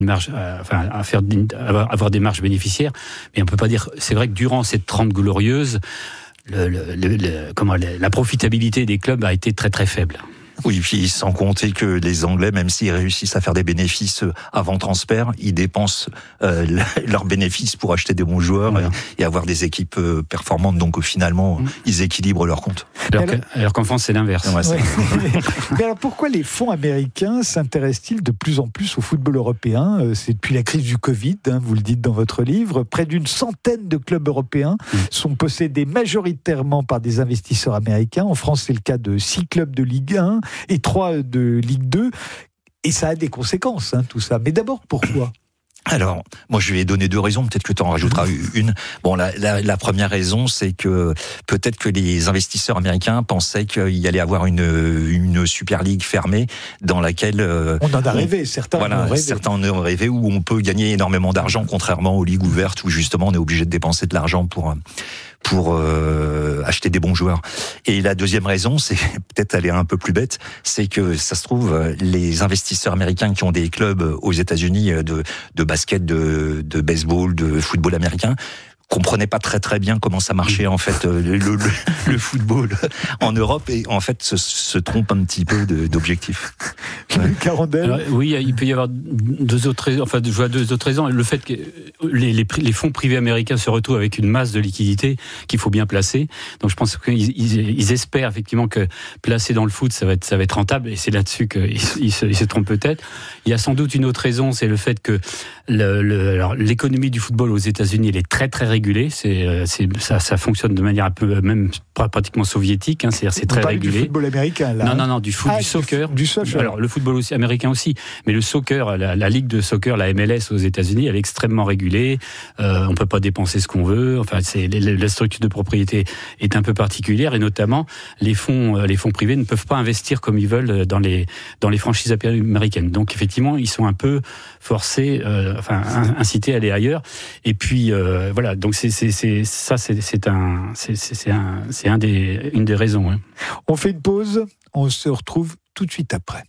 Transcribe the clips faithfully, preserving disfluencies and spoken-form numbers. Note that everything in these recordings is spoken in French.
marge, euh, enfin, à faire, avoir, avoir des marges bénéficiaires. Mais on peut pas dire. C'est vrai que durant cette trente glorieuse, le, le, le, le, comment, la profitabilité des clubs a été très très faible. Oui, puis sans compter que les Anglais, même s'ils réussissent à faire des bénéfices avant transfert, ils dépensent euh, leurs bénéfices pour acheter des bons joueurs ouais. et, et avoir des équipes performantes. Donc finalement, mmh. ils équilibrent leur compte. Alors, alors, que, alors qu'en France, c'est l'inverse. Ouais, c'est... Mais alors pourquoi les fonds américains s'intéressent-ils de plus en plus au football européen ? C'est depuis la crise du Covid, hein, vous le dites dans votre livre. Près d'une centaine de clubs européens mmh. sont possédés majoritairement par des investisseurs américains. En France, c'est le cas de six clubs de Ligue un et trois de Ligue deux, et ça a des conséquences, hein, tout ça. Mais d'abord, pourquoi ? Alors, moi, je vais donner deux raisons. Peut-être que tu en rajouteras une. Bon, la, la, la première raison, c'est que peut-être que les investisseurs américains pensaient qu'il y allait avoir une, une Super League fermée dans laquelle euh, on en a rêvé. Certains voilà, en ont rêvé. Certains en ont rêvé, où on peut gagner énormément d'argent, contrairement aux ligues ouvertes où justement on est obligé de dépenser de l'argent pour pour euh, acheter des bons joueurs. Et la deuxième raison, c'est peut-être aller un peu plus bête, c'est que ça se trouve, les investisseurs américains qui ont des clubs aux États-Unis de, de basket, de, de baseball, de football américain, comprenaient pas très très bien comment ça marchait en fait le, le, le football en Europe et en fait se, se trompent un petit peu de, d'objectif. Carondel. Oui, il peut y avoir deux autres raisons. Enfin, je vois deux autres raisons. Le fait que les, les, les fonds privés américains se retrouvent avec une masse de liquidités qu'il faut bien placer. Donc, je pense qu'ils ils, ils espèrent effectivement que placer dans le foot, ça va être ça va être rentable. Et c'est là-dessus qu'ils ils se, ils se trompent peut-être. Il y a sans doute une autre raison, c'est le fait que le, le, alors, l'économie du football aux États-Unis, elle est très très régulée. C'est, c'est, ça, ça fonctionne de manière un peu, même pratiquement soviétique. Hein, c'est-à-dire c'est très régulé. Du football américain, là. Non, non, non, du foot, ah, du soccer. Du, du soccer. Alors le football aussi américain aussi, mais le soccer, la, la ligue de soccer, la M L S aux États-Unis, elle est extrêmement régulée. Euh, on peut pas dépenser ce qu'on veut. Enfin, c'est la structure de propriété est un peu particulière et notamment les fonds, les fonds privés ne peuvent pas investir comme ils veulent dans les dans les franchises américaines. Donc effectivement, ils sont un peu forcés, euh, enfin incités à aller ailleurs. Et puis euh, voilà. Donc c'est c'est c'est ça c'est c'est un c'est c'est un c'est un des une des raisons. Hein. On fait une pause. On se retrouve tout de suite après.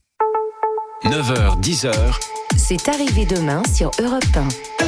neuf heures, dix heures. C'est arrivé demain sur Europe un.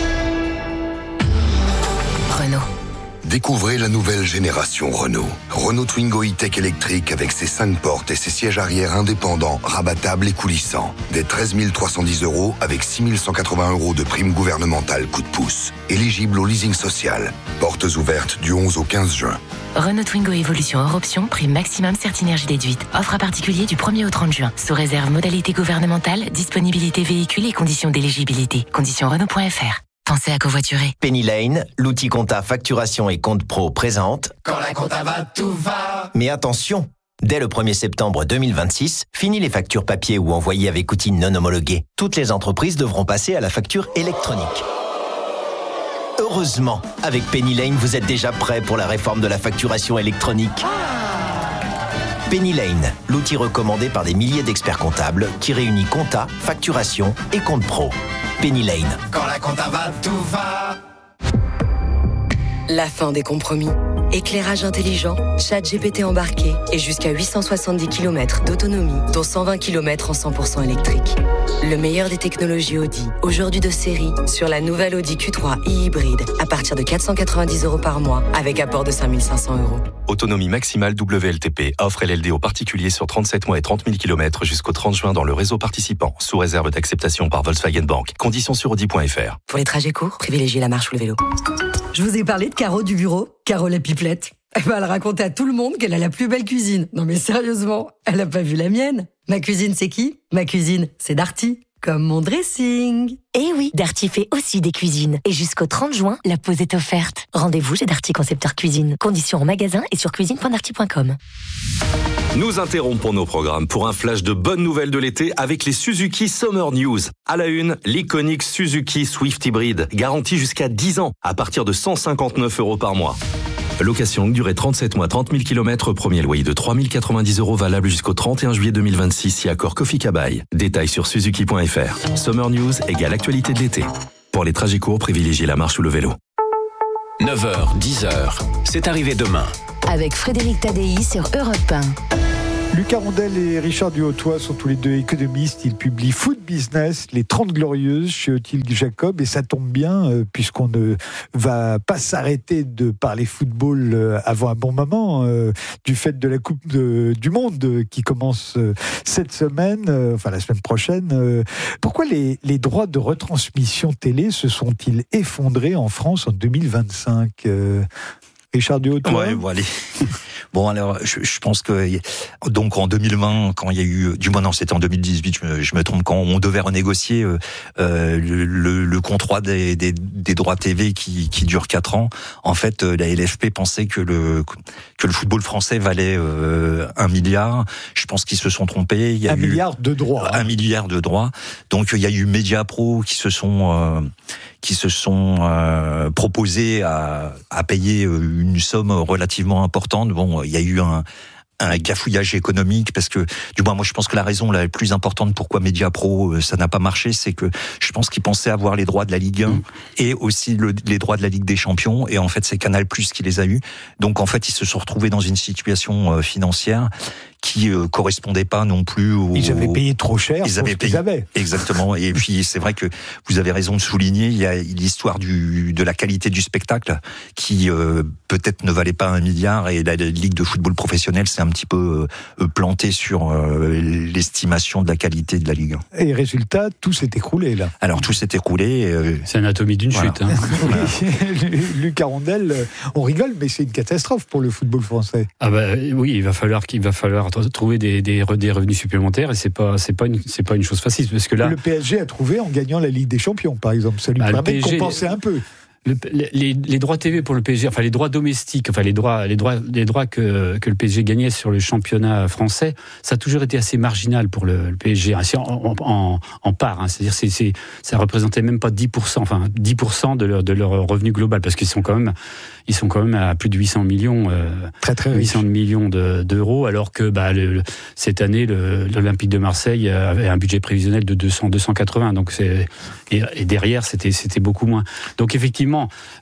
Renault. Découvrez la nouvelle génération Renault. Renault Twingo e-Tech électrique avec ses cinq portes et ses sièges arrière indépendants, rabattables et coulissants. Dès treize mille trois cent dix euros avec six mille cent quatre-vingts euros de prime gouvernementale coup de pouce. Éligible au leasing social. Portes ouvertes du onze au quinze juin. Renault Twingo Evolution hors option, prime maximum Certinergie déduite. Offre à particulier du premier au trente juin. Sous réserve modalité gouvernementale, disponibilité véhicule et conditions d'éligibilité. Conditions Renault point F R. Pensez à covoiturer. Penny Lane, l'outil compta facturation et compte pro présente. Quand la compta va, tout va. Mais attention, dès le premier septembre deux mille vingt-six, fini les factures papier ou envoyées avec outils non homologués. Toutes les entreprises devront passer à la facture électronique. Heureusement, avec Penny Lane, vous êtes déjà prêt pour la réforme de la facturation électronique. Penny Lane, l'outil recommandé par des milliers d'experts comptables qui réunit compta, facturation et compte pro. Penny Lane. Quand la compta va, tout va. La fin des compromis. Éclairage intelligent, chat G P T embarqué et jusqu'à huit cent soixante-dix kilomètres d'autonomie, dont cent vingt kilomètres en cent pour cent électrique. Le meilleur des technologies Audi, aujourd'hui de série, sur la nouvelle Audi Q trois e-hybride, à partir de quatre cent quatre-vingt-dix euros par mois, avec apport de cinq mille cinq cents euros. Autonomie maximale W L T P. Offre L L D aux particuliers sur trente-sept mois et trente mille kilomètres jusqu'au trente juin dans le réseau participant, sous réserve d'acceptation par Volkswagen Bank. Conditions sur audi point F R. Pour les trajets courts, privilégiez la marche ou le vélo. Je vous ai parlé de Caro du bureau, Caro la pipelette. Eh ben, elle racontait à tout le monde qu'elle a la plus belle cuisine. Non mais sérieusement, elle a pas vu la mienne. Ma cuisine, c'est qui ? Ma cuisine, c'est Darty. Comme mon dressing. Eh oui, Darty fait aussi des cuisines. Et jusqu'au trente juin, la pause est offerte. Rendez-vous chez Darty Concepteur Cuisine. Conditions en magasin et sur cuisine point darty point com. Nous interrompons nos programmes pour un flash de bonnes nouvelles de l'été avec les Suzuki Summer News. À la une, l'iconique Suzuki Swift Hybrid, garantie jusqu'à dix ans, à partir de cent cinquante-neuf euros par mois. Location longue durée trente-sept mois, trente mille kilomètres, premier loyer de trois mille quatre-vingt-dix euros valable jusqu'au trente et un juillet deux mille vingt-six si accord Kofi Kabai. Détails sur suzuki point F R. Summer News égale actualité de l'été. Pour les trajets courts, privilégiez la marche ou le vélo. neuf heures, dix heures, c'est arrivé demain. Avec Frédéric Tadei sur Europe un. Lucas Rondel et Richard Duhautois sont tous les deux économistes. Ils publient Food Business, les trente glorieuses chez Odile Jacob. Et ça tombe bien, euh, puisqu'on ne va pas s'arrêter de parler football euh, avant un bon moment, euh, du fait de la Coupe de, du Monde euh, qui commence euh, cette semaine, euh, enfin la semaine prochaine. Euh, pourquoi les, les droits de retransmission télé se sont-ils effondrés en France en deux mille vingt-cinq euh, Richard Duhautois. Ouais, bon, allez. Bon, alors, je, je pense que, donc, en deux mille vingt, quand il y a eu, du moins, non, c'était en deux mille dix-huit, je me, je me trompe, quand on devait renégocier, euh, le, le, le contrat des, des, des droits T V qui, qui dure quatre ans, en fait, la L F P pensait que le, que le football français valait, euh, un milliard. Je pense qu'ils se sont trompés. Il y a un eu milliard de droits. Un hein. milliard de droits. Donc, il y a eu Mediapro qui se sont, euh, qui se sont euh, proposés à, à payer une somme relativement importante. Bon, il y a eu un, un gafouillage économique parce que, du moins, moi je pense que la raison la plus importante pourquoi Mediapro ça n'a pas marché, c'est que je pense qu'ils pensaient avoir les droits de la Ligue un mmh. et aussi le, les droits de la Ligue des Champions, et en fait c'est Canal+ qui les a eus. Donc en fait ils se sont retrouvés dans une situation financière qui euh, correspondait pas non plus aux... Ils avaient payé trop cher ils avaient pour ce payé, qu'ils avaient. Exactement. Et puis, c'est vrai que vous avez raison de souligner, il y a l'histoire du, de la qualité du spectacle qui euh, peut-être ne valait pas un milliard, et la, la Ligue de football professionnel s'est un petit peu euh, plantée sur euh, l'estimation de la qualité de la Ligue. Et résultat, tout s'est écroulé, là. Alors, tout s'est écroulé. Euh... C'est l'anatomie d'une voilà. chute. Hein. Voilà. Lucas Rondel, on rigole, mais c'est une catastrophe pour le football français. Ah bah oui, il va falloir qu'il va falloir trouver des, des, des revenus supplémentaires, et c'est pas c'est pas une c'est pas une chose facile, parce que là le P S G a trouvé en gagnant la Ligue des Champions, par exemple. Ça lui bah, permet de compenser un peu. Le, les, les droits T V pour le P S G, enfin les droits domestiques, enfin les droits, les droits, les droits que, que le P S G gagnait sur le championnat français, ça a toujours été assez marginal pour le, le P S G, en, en, en, en part. Hein, c'est-à-dire, c'est, c'est, ça représentait même pas dix pour cent, enfin dix pour cent de leur, de leur revenu global, parce qu'ils sont quand même, ils sont quand même à plus de huit cents millions, euh, très très huit cents millions de, d'euros, alors que bah le, le, cette année, le, l'Olympique de Marseille avait un budget prévisionnel de deux cents, deux cent quatre-vingts, donc c'est et, et derrière c'était, c'était beaucoup moins. Donc effectivement.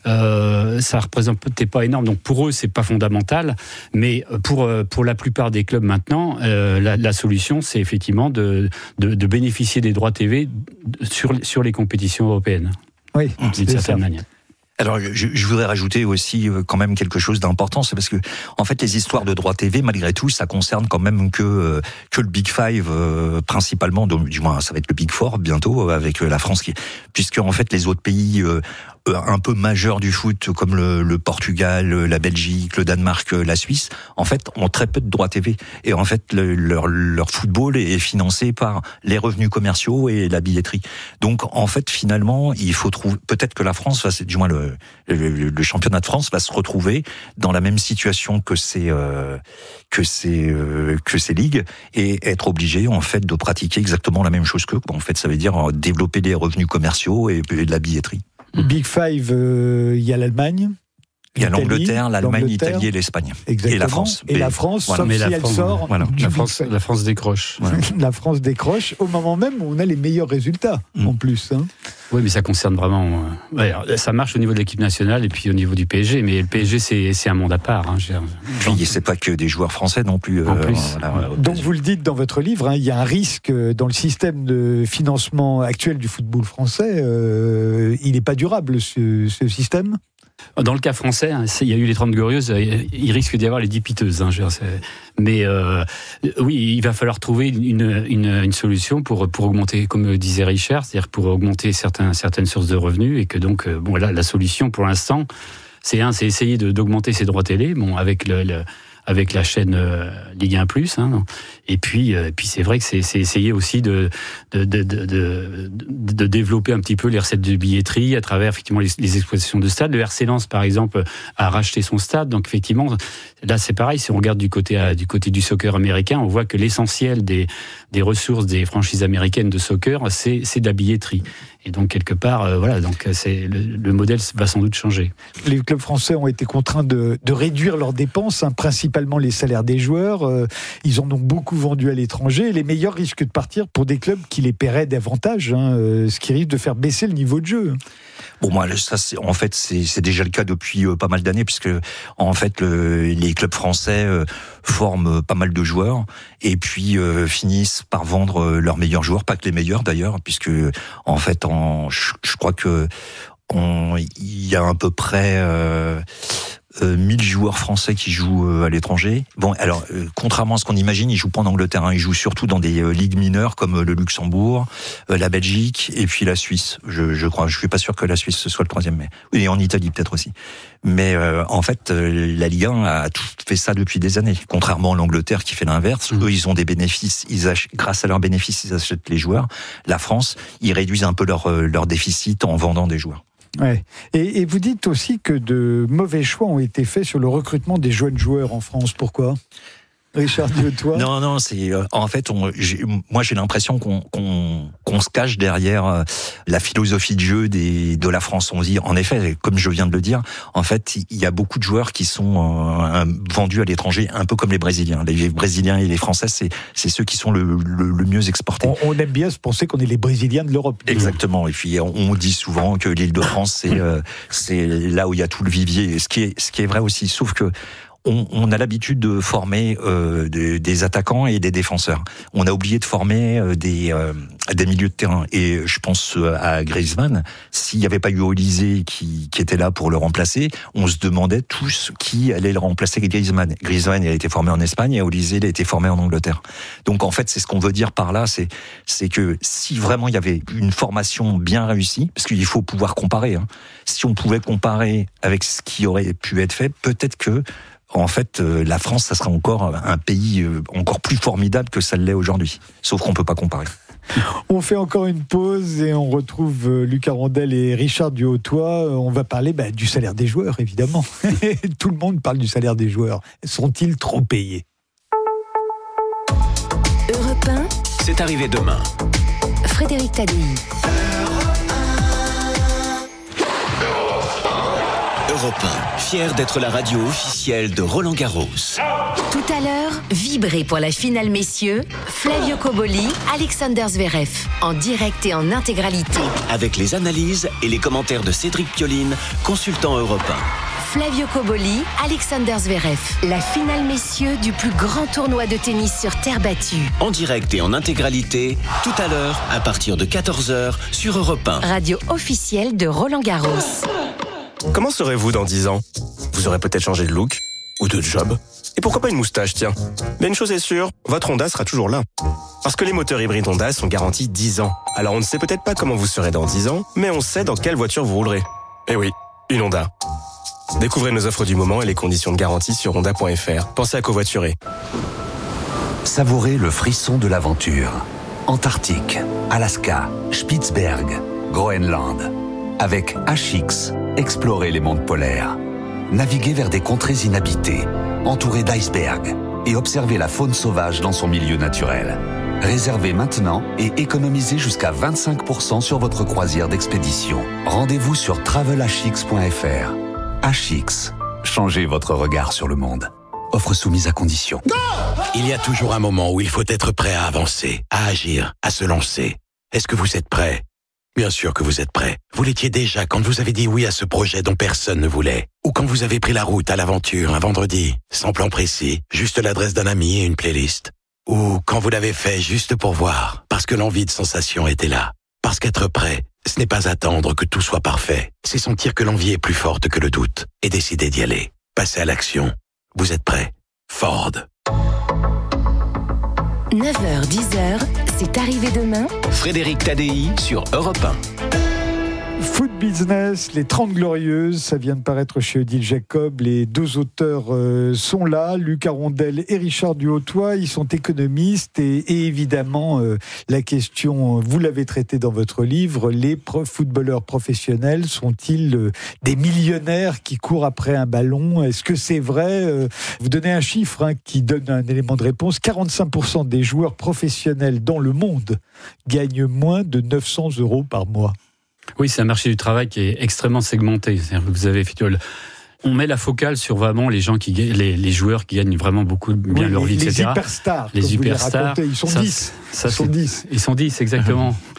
Euh, ça représente peut-être pas énorme, donc pour eux c'est pas fondamental, mais pour pour la plupart des clubs maintenant, euh, la, la solution c'est effectivement de, de de bénéficier des droits T V sur sur les compétitions européennes. Oui, d'une certaine manière. Alors, je, je voudrais rajouter aussi euh, quand même quelque chose d'important, c'est parce que en fait les histoires de droits T V, malgré tout, ça concerne quand même que euh, que le Big Five euh, principalement, donc, du moins ça va être le Big Four bientôt euh, avec la France, qui, puisque en fait les autres pays euh, un peu majeurs du foot comme le, le Portugal, la Belgique, le Danemark, la Suisse, en fait ont très peu de droits T V, et en fait le, leur leur football est financé par les revenus commerciaux et la billetterie. Donc en fait finalement il faut trouver, peut-être que la France va, du moins le Le, le championnat de France va se retrouver dans la même situation que ces euh, que ces euh, que ces ligues, et être obligé en fait de pratiquer exactement la même chose qu'eux. En fait, ça veut dire développer des revenus commerciaux et, et de la billetterie. Big Five, il euh, y a l'Allemagne. Il y a l'Angleterre, l'Allemagne, l'Italie et l'Espagne. Exactement. Et la France. Et la France, voilà. sauf Mais si la elle France, sort. Voilà. Du la, France, la France décroche. Voilà. La France décroche au moment même où on a les meilleurs résultats, mmh. en plus. Hein. Oui, mais ça concerne vraiment... Euh, ouais, ça marche au niveau de l'équipe nationale et puis au niveau du P S G, mais le P S G, c'est, c'est un monde à part. Hein, puis, c'est pas que des joueurs français non plus. En euh, plus. Voilà, voilà, Donc, vous le dites dans votre livre, hein, il y a un risque dans le système de financement actuel du football français. Euh, il n'est pas durable, ce, ce système. Dans le cas français, hein, il y a eu les trente glorieuses, il risque d'y avoir les dix piteuses. Hein, je veux dire, mais euh, oui, il va falloir trouver une, une, une solution pour, pour augmenter, comme disait Richard, c'est-à-dire pour augmenter certains, certaines sources de revenus, et que donc, bon, là, la solution pour l'instant, c'est, un, c'est essayer de, d'augmenter ses droits télé, bon, avec le, le avec la chaîne euh, Ligue un plus, hein, et puis euh, puis c'est vrai que c'est, c'est essayer aussi de de, de de de de développer un petit peu les recettes de billetterie à travers effectivement les, les exploitations de stades. Le R C Lens par exemple a racheté son stade, donc effectivement là c'est pareil. Si on regarde du côté à, du côté du soccer américain, on voit que l'essentiel des des ressources des franchises américaines de soccer, c'est c'est de la billetterie. Et donc quelque part, euh, voilà, donc c'est le, le modèle va sans doute changer. Les clubs français ont été contraints de, de réduire leurs dépenses, hein, principalement les salaires des joueurs. Euh, ils en ont beaucoup vendu à l'étranger. Et les meilleurs risquent de partir pour des clubs qui les paieraient davantage, hein, euh, ce qui risque de faire baisser le niveau de jeu. Bon, moi, ça, c'est, en fait, c'est, c'est déjà le cas depuis euh, pas mal d'années, puisque en fait, le, les clubs français euh, forment pas mal de joueurs et puis euh, finissent par vendre euh, leurs meilleurs joueurs, pas que les meilleurs d'ailleurs, puisque en fait, en, je, je crois que on, il y a à peu près euh, Euh, mille joueurs français qui jouent euh, à l'étranger. Bon, alors, euh, contrairement à ce qu'on imagine, ils jouent pas en Angleterre, hein, ils jouent surtout dans des euh, ligues mineures comme euh, le Luxembourg, euh, la Belgique et puis la Suisse. Je, je crois, je suis pas sûr que la Suisse ce soit le troisième, mais et en Italie peut-être aussi. Mais euh, en fait, euh, la Ligue un a tout fait ça depuis des années. Contrairement à l'Angleterre qui fait l'inverse, mmh. eux ils ont des bénéfices, ils ach- grâce à leurs bénéfices, ils achètent les joueurs. La France, ils réduisent un peu leur euh, leur déficit en vendant des joueurs. Ouais. Et, et vous dites aussi que de mauvais choix ont été faits sur le recrutement des jeunes joueurs en France. Pourquoi ? Richard Diotois ? Non, non, c'est euh, en fait, on, j'ai, moi j'ai l'impression qu'on, qu'on, qu'on se cache derrière euh, la philosophie de jeu des, de la France. On dit, en effet, comme je viens de le dire, en fait, il y a beaucoup de joueurs qui sont euh, vendus à l'étranger, un peu comme les Brésiliens. Les Brésiliens et les Français, c'est, c'est ceux qui sont le, le, le mieux exportés. On, on aime bien se penser qu'on est les Brésiliens de l'Europe. Exactement. Et puis on, on dit souvent que l'Île-de-France, c'est, euh, c'est là où il y a tout le vivier. Ce qui est, ce qui est vrai aussi, sauf que On, on a l'habitude de former euh, des, des attaquants et des défenseurs. On a oublié de former euh, des, euh, des milieux de terrain. Et je pense à Griezmann. S'il n'y avait pas eu Olysée qui, qui était là pour le remplacer, on se demandait tous qui allait le remplacer. Griezmann. Griezmann, il a été formé en Espagne et Olysée, il a été formé en Angleterre. Donc en fait, c'est ce qu'on veut dire par là, c'est, c'est que si vraiment il y avait une formation bien réussie, parce qu'il faut pouvoir comparer, hein, si on pouvait comparer avec ce qui aurait pu être fait, peut-être que en fait, euh, la France, ça serait encore un pays euh, encore plus formidable que ça l'est aujourd'hui. Sauf qu'on peut pas comparer. On fait encore une pause et on retrouve euh, Lucas Rondel et Richard Diotois. On va parler bah, du salaire des joueurs, évidemment. Tout le monde parle du salaire des joueurs. Sont-ils trop payés ? Europe un, c'est arrivé demain. Frédéric Tadei. Europe un, fier d'être la radio officielle de Roland Garros. Tout à l'heure, vibrez pour la finale messieurs, Flavio Cobolli, Alexander Zverev, en direct et en intégralité. Avec les analyses et les commentaires de Cédric Pioline, consultant Europe un. Flavio Cobolli, Alexander Zverev, la finale messieurs du plus grand tournoi de tennis sur terre battue. En direct et en intégralité, tout à l'heure, à partir de quatorze heures, sur Europe un. Radio officielle de Roland Garros. Comment serez-vous dans dix ans ? Vous aurez peut-être changé de look ou de job. Et pourquoi pas une moustache, tiens ? Mais une chose est sûre, votre Honda sera toujours là. Parce que les moteurs hybrides Honda sont garantis dix ans. Alors on ne sait peut-être pas comment vous serez dans dix ans, mais on sait dans quelle voiture vous roulerez. Eh oui, une Honda. Découvrez nos offres du moment et les conditions de garantie sur honda point f r. Pensez à covoiturer. Savourez le frisson de l'aventure. Antarctique, Alaska, Spitzberg, Groenland. Avec H X, explorez les mondes polaires. Naviguez vers des contrées inhabitées, entourées d'icebergs, et observez la faune sauvage dans son milieu naturel. Réservez maintenant et économisez jusqu'à vingt-cinq pour cent sur votre croisière d'expédition. Rendez-vous sur travel h x point f r. H X, changez votre regard sur le monde. Offre soumise à condition. Il y a toujours un moment où il faut être prêt à avancer, à agir, à se lancer. Est-ce que vous êtes prêt ? Bien sûr que vous êtes prêt. Vous l'étiez déjà quand vous avez dit oui à ce projet dont personne ne voulait. Ou quand vous avez pris la route à l'aventure un vendredi, sans plan précis, juste l'adresse d'un ami et une playlist. Ou quand vous l'avez fait juste pour voir, parce que l'envie de sensation était là. Parce qu'être prêt, ce n'est pas attendre que tout soit parfait. C'est sentir que l'envie est plus forte que le doute et décider d'y aller. Passer à l'action. Vous êtes prêt. Ford. neuf heures dix, c'est arrivé demain. Frédéric Tadei sur Europe un. Food Business, les trente Glorieuses, ça vient de paraître chez Odile Jacob. Les deux auteurs euh, sont là, Lucas Rondel et Richard Diotois. Ils sont économistes et, et évidemment, euh, la question, vous l'avez traitée dans votre livre, les pro- footballeurs professionnels sont-ils euh, des millionnaires qui courent après un ballon ? Est-ce que c'est vrai ? euh, Vous donnez un chiffre hein, qui donne un élément de réponse. quarante-cinq pour cent des joueurs professionnels dans le monde gagnent moins de neuf cents euros par mois. Oui, c'est un marché du travail qui est extrêmement segmenté. C'est-à-dire que vous avez, on met la focale sur vraiment les gens qui, les, les joueurs qui gagnent vraiment beaucoup bien oui, leur vie, les et cetera. Superstars, les superstars, ils sont ça, dix. Ça, ils sont dix. Ils sont dix, exactement.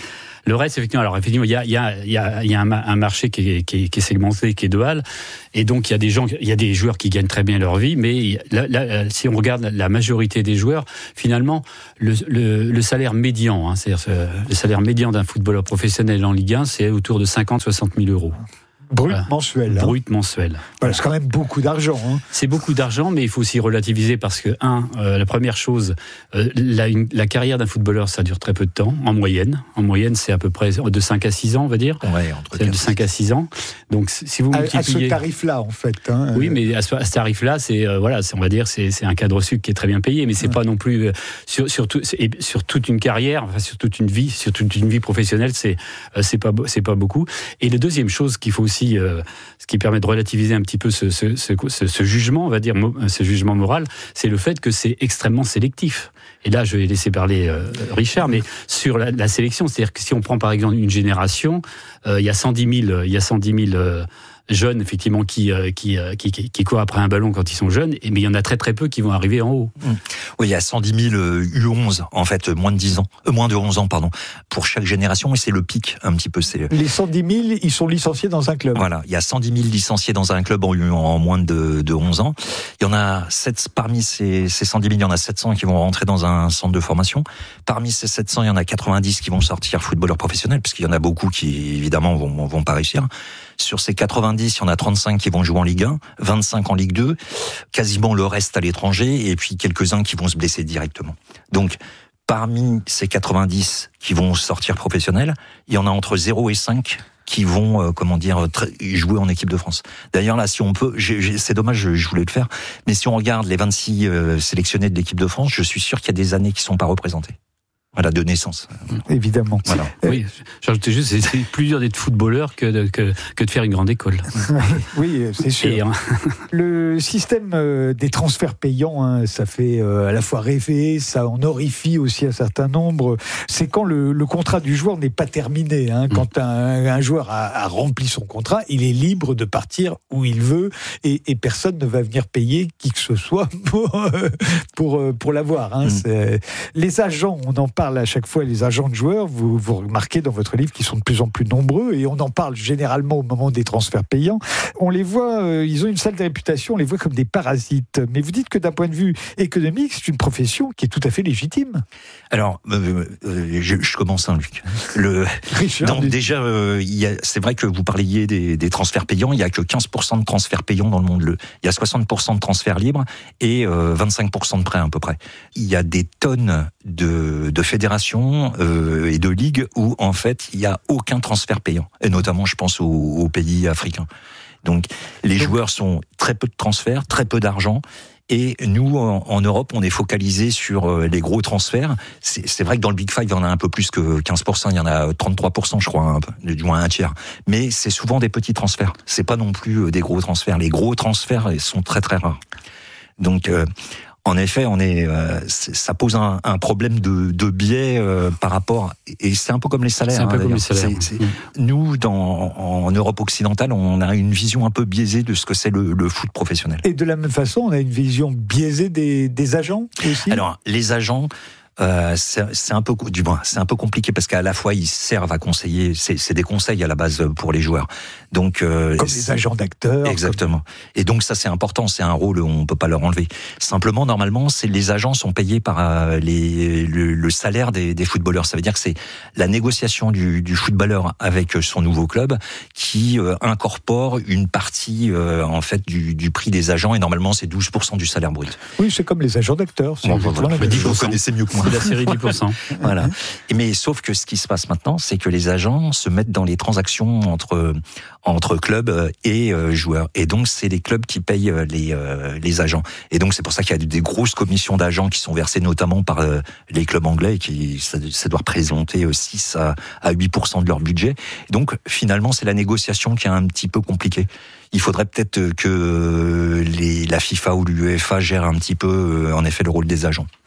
Le reste, effectivement, alors effectivement, il y a, il y a, il y a, il y a un, un marché qui est, qui, est, qui est segmenté, qui est dual, et donc il y a des gens, il y a des joueurs qui gagnent très bien leur vie, mais là, là, si on regarde la majorité des joueurs, finalement, le, le, le salaire médian, hein, c'est-à-dire le salaire médian d'un footballeur professionnel en Ligue un, c'est autour de cinquante à soixante mille euros. Brut voilà. mensuel. Hein. Brut mensuel. Voilà, c'est quand même beaucoup d'argent. Hein. C'est beaucoup d'argent, mais il faut aussi relativiser parce que, un, euh, la première chose, euh, la, une, la carrière d'un footballeur, ça dure très peu de temps, en moyenne. En moyenne, c'est à peu près de cinq à six ans, on va dire. Ouais, entre c'est de cinq à six ans. Donc, si vous multipliez... À, à ce tarif-là, en fait. Hein, oui, mais à ce, à ce tarif-là, c'est, euh, voilà, c'est, on va dire, c'est, c'est un cadre sucre qui est très bien payé, mais c'est ouais. pas non plus... Euh, sur, sur, tout, et sur toute une carrière, enfin, sur toute une vie, sur toute une vie professionnelle, c'est, euh, c'est, pas, c'est pas beaucoup. Et la deuxième chose qu'il faut aussi... Euh, ce qui permet de relativiser un petit peu ce, ce, ce, ce, ce jugement, on va dire, ce jugement moral, c'est le fait que c'est extrêmement sélectif. Et là, je vais laisser parler euh, Richard, mais sur la, la sélection, c'est-à-dire que si on prend par exemple une génération, euh, il y a cent dix mille, il y a cent dix mille euh, jeunes effectivement qui, euh, qui, euh, qui, qui, qui courent après un ballon quand ils sont jeunes, mais il y en a très très peu qui vont arriver en haut. Mmh. Oui, il y a cent dix mille U onze, en fait, moins de dix ans, euh, moins de onze ans, pardon, pour chaque génération, et c'est le pic un petit peu. C'est... Les cent dix mille, ils sont licenciés dans un club. Voilà, il y a cent dix mille licenciés dans un club en, en moins de, de onze ans. Il y en a sept, parmi ces, ces cent dix mille, il y en a sept cents qui vont rentrer dans un centre de formation. Parmi ces sept cents, il y en a quatre-vingt-dix qui vont sortir footballeurs professionnels, parce qu'il y en a beaucoup qui, évidemment, vont, vont pas réussir. Sur ces quatre-vingt-dix, il y en a trente-cinq qui vont jouer en Ligue un, vingt-cinq en Ligue deux, quasiment le reste à l'étranger, et puis quelques-uns qui vont se blesser directement. Donc, parmi ces quatre-vingt-dix qui vont sortir professionnels, il y en a entre zéro et cinq qui vont, euh, comment dire, tra- jouer en équipe de France. D'ailleurs, là, si on peut, j'ai, j'ai, c'est dommage, je, je voulais le faire, mais si on regarde les vingt-six euh, sélectionnés de l'équipe de France, je suis sûr qu'il y a des années qui sont pas représentées. Voilà, de naissance. Évidemment. Voilà. Oui, j'ajoutais juste, c'est, c'est plus dur d'être footballeur que de, que, que de faire une grande école. Oui, c'est sûr. Et, hein. Le système des transferts payants, hein, ça fait à la fois rêver, ça en horrifie aussi un certain nombre. C'est quand le, le contrat du joueur n'est pas terminé. Hein. Quand un, un joueur a, a rempli son contrat, il est libre de partir où il veut et, et personne ne va venir payer qui que ce soit pour, pour, pour l'avoir. Hein. Mm. C'est, les agents, on en parle à chaque fois, les agents de joueurs, vous, vous remarquez dans votre livre qu'ils sont de plus en plus nombreux et on en parle généralement au moment des transferts payants. On les voit, euh, ils ont une sale réputation, on les voit comme des parasites. Mais vous dites que d'un point de vue économique, c'est une profession qui est tout à fait légitime. Alors, euh, euh, je, je commence, hein, Luc. Le, Richard, donc, déjà, euh, il y a, c'est vrai que vous parliez des, des transferts payants, il n'y a que quinze pour cent de transferts payants dans le monde. Le, il y a soixante pour cent de transferts libres et euh, vingt-cinq pour cent de prêts à peu près. Il y a des tonnes de, de fédérations euh, et de ligues où en fait il n'y a aucun transfert payant, et notamment je pense aux, aux pays africains. Donc les Donc, joueurs sont très peu de transferts, très peu d'argent. Et nous, en, en Europe, on est focalisé sur euh, les gros transferts. C'est, c'est vrai que dans le Big Five, il y en a un peu plus que quinze pour cent, il y en a trente-trois pour cent, je crois, un peu, du moins un tiers. Mais c'est souvent des petits transferts. C'est pas non plus des gros transferts. Les gros transferts sont très très rares. Donc, euh, en effet, on est, euh, ça pose un, un problème de, de biais euh, par rapport, et c'est un peu comme les salaires. C'est un peu hein, comme les salaires. C'est, c'est, nous, dans, en Europe occidentale, on a une vision un peu biaisée de ce que c'est le, le foot professionnel. Et de la même façon, on a une vision biaisée des, des agents aussi. Alors, les agents. Euh, c'est, c'est un peu du moins, c'est un peu compliqué parce qu'à la fois ils servent à conseiller, c'est, c'est des conseils à la base pour les joueurs. Donc euh, comme les agents d'acteurs. Exactement. Comme... Et donc ça c'est important, c'est un rôle on peut pas leur enlever. Simplement normalement, c'est les agents sont payés par euh, les le, le salaire des, des footballeurs. Ça veut dire que c'est la négociation du, du footballeur avec son nouveau club qui euh, incorpore une partie euh, en fait du, du prix des agents et normalement c'est douze pour cent du salaire brut. Oui, c'est comme les agents d'acteurs. C'est bon, voilà. Vous connaissez mieux que moi. La série dix pour cent. Voilà. Mais sauf que ce qui se passe maintenant, c'est que les agents se mettent dans les transactions entre entre clubs et euh, joueurs. Et donc c'est les clubs qui payent les euh, les agents. Et donc c'est pour ça qu'il y a des grosses commissions d'agents qui sont versées notamment par euh, les clubs anglais, qui ça, ça doit représenter six à huit pour cent de leur budget. Donc finalement c'est la négociation qui est un petit peu compliquée. Il faudrait peut-être que les, la FIFA ou l'UEFA gèrent un petit peu, en effet, le rôle des agents.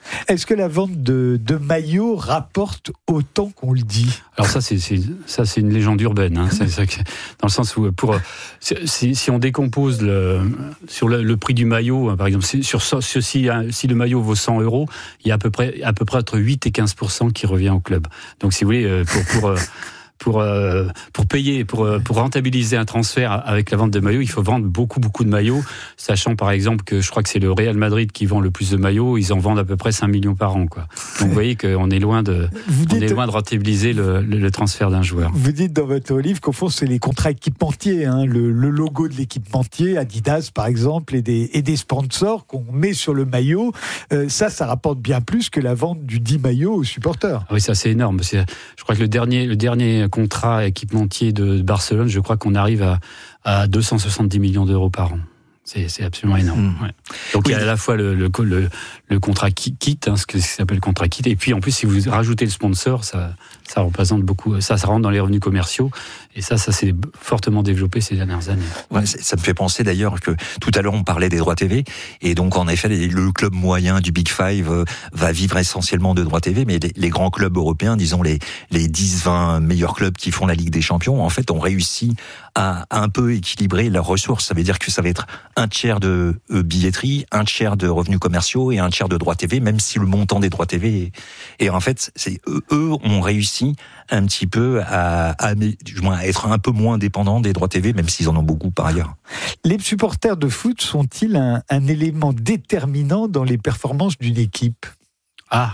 Est-ce que la vente de, de maillots rapporte autant qu'on le dit ? Alors ça, c'est, c'est, ça, c'est une légende urbaine. Hein. C'est, c'est, dans le sens où, pour, si, si on décompose le, sur le, le prix du maillot, par exemple, sur ceci, si le maillot vaut cent euros, il y a à peu près, à peu près entre huit et quinze pour cent qui revient au club. Donc, si vous voulez, pour... pour Pour, euh, pour payer, pour, pour rentabiliser un transfert avec la vente de maillots, il faut vendre beaucoup, beaucoup de maillots, sachant par exemple que je crois que c'est le Real Madrid qui vend le plus de maillots, ils en vendent à peu près cinq millions par an, quoi. Donc vous voyez qu'on est loin de, vous on dites, est loin de rentabiliser le, le, le transfert d'un joueur. Vous dites dans votre livre qu'au fond, c'est les contrats équipementiers, hein, le, le logo de l'équipementier, Adidas par exemple, et des, et des sponsors qu'on met sur le maillot. Euh, ça, ça rapporte bien plus que la vente du dit maillot aux supporters. Oui, ça c'est énorme. C'est, je crois que le dernier, le dernier contrat équipementier de Barcelone, je crois qu'on arrive à, à deux cent soixante-dix millions d'euros par an. C'est, c'est absolument énorme. Mmh. Ouais. Donc oui. Il y a à la fois le, le, le, le contrat kit, hein, ce qui s'appelle contrat kit, et puis en plus si vous rajoutez le sponsor, ça, ça représente beaucoup. Ça, ça rentre dans les revenus commerciaux, et ça, ça s'est fortement développé ces dernières années. Ouais, ça me fait penser d'ailleurs que tout à l'heure on parlait des droits T V, et donc en effet le club moyen du Big Five va vivre essentiellement de droits T V, mais les, les grands clubs européens, disons les les dix vingt meilleurs clubs qui font la Ligue des Champions, en fait ont réussi à, à un peu équilibrer leurs ressources. Ça veut dire que ça va être un tiers de euh, billetterie, un tiers de revenus commerciaux et un tiers de droits T V, même si le montant des droits T V est... Et en fait, c'est, eux, eux ont réussi un petit peu à, à, du moins, à être un peu moins dépendants des droits T V, même s'ils en ont beaucoup par ailleurs. Les supporters de foot sont-ils un, un élément déterminant dans les performances d'une équipe ? Ah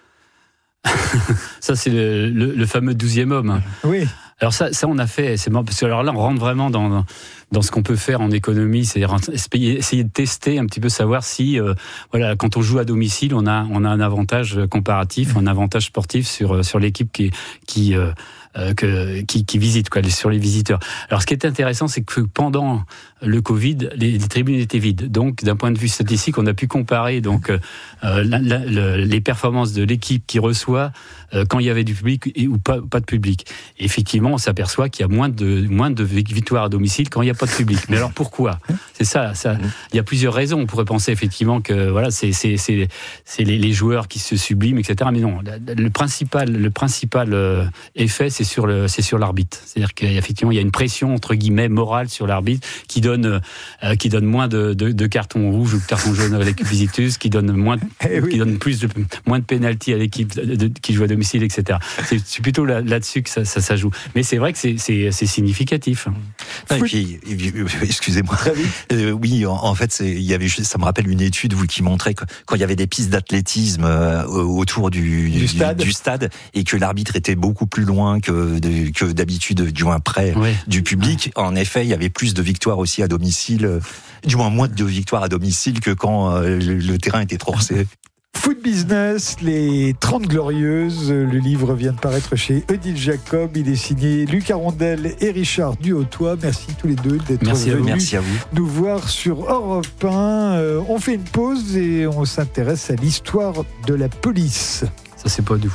ça, c'est le, le, le fameux douzième homme. Oui. Alors ça, ça on a fait, c'est marrant, parce que alors là on rentre vraiment dans, dans ce qu'on peut faire en économie, c'est-à-dire essayer de tester un petit peu, savoir si, euh, voilà, quand on joue à domicile, on a, on a un avantage comparatif, un avantage sportif sur, sur l'équipe qui, qui, euh, que, qui, qui visite, quoi, sur les visiteurs. Alors ce qui est intéressant, c'est que pendant le Covid, les, les tribunes étaient vides. Donc d'un point de vue statistique, on a pu comparer donc euh, la, la, la, les performances de l'équipe qui reçoit euh, quand il y avait du public et, ou pas, pas de public. Et effectivement, on s'aperçoit qu'il y a moins de, moins de victoires à domicile quand il n'y a pas de public. Mais alors pourquoi ? C'est ça, ça. Il y a plusieurs raisons. On pourrait penser effectivement que voilà, c'est, c'est, c'est, c'est les, les joueurs qui se subliment, et cetera. Mais non, le principal, le principal euh, effet, c'est sur le, c'est sur l'arbitre. C'est-à-dire qu'effectivement, il y a une pression entre guillemets morale sur l'arbitre qui donne, euh, qui donne moins de, de, de cartons rouges ou de cartons jaunes à l'équipe visiteuse, qui donne moins, eh oui. qui donne plus de, moins de pénalty à l'équipe de, de, qui joue à domicile, et cetera. C'est, c'est plutôt là, là-dessus que ça, ça, ça joue. Mais c'est vrai que c'est, c'est, c'est significatif. Et puis, excusez-moi. Euh, oui, en, en fait, c'est, il y avait, ça me rappelle une étude vous, qui montrait que quand il y avait des pistes d'athlétisme euh, autour du, du, du, stade. du stade et que l'arbitre était beaucoup plus loin que, de, que d'habitude, du moins près ouais. du public, ouais. en effet, il y avait plus de victoires aussi à domicile, euh, du moins moins de victoires à domicile que quand euh, le, le terrain était trop resserré. Foot Business, les trente Glorieuses, le livre vient de paraître chez Odile Jacob, il est signé Luc Arondel et Richard Duhautois. Merci tous les deux d'être Merci venus Merci à vous. nous voir sur Europe un. Euh, on fait une pause et on s'intéresse à l'histoire de la police. Ça c'est pas doux.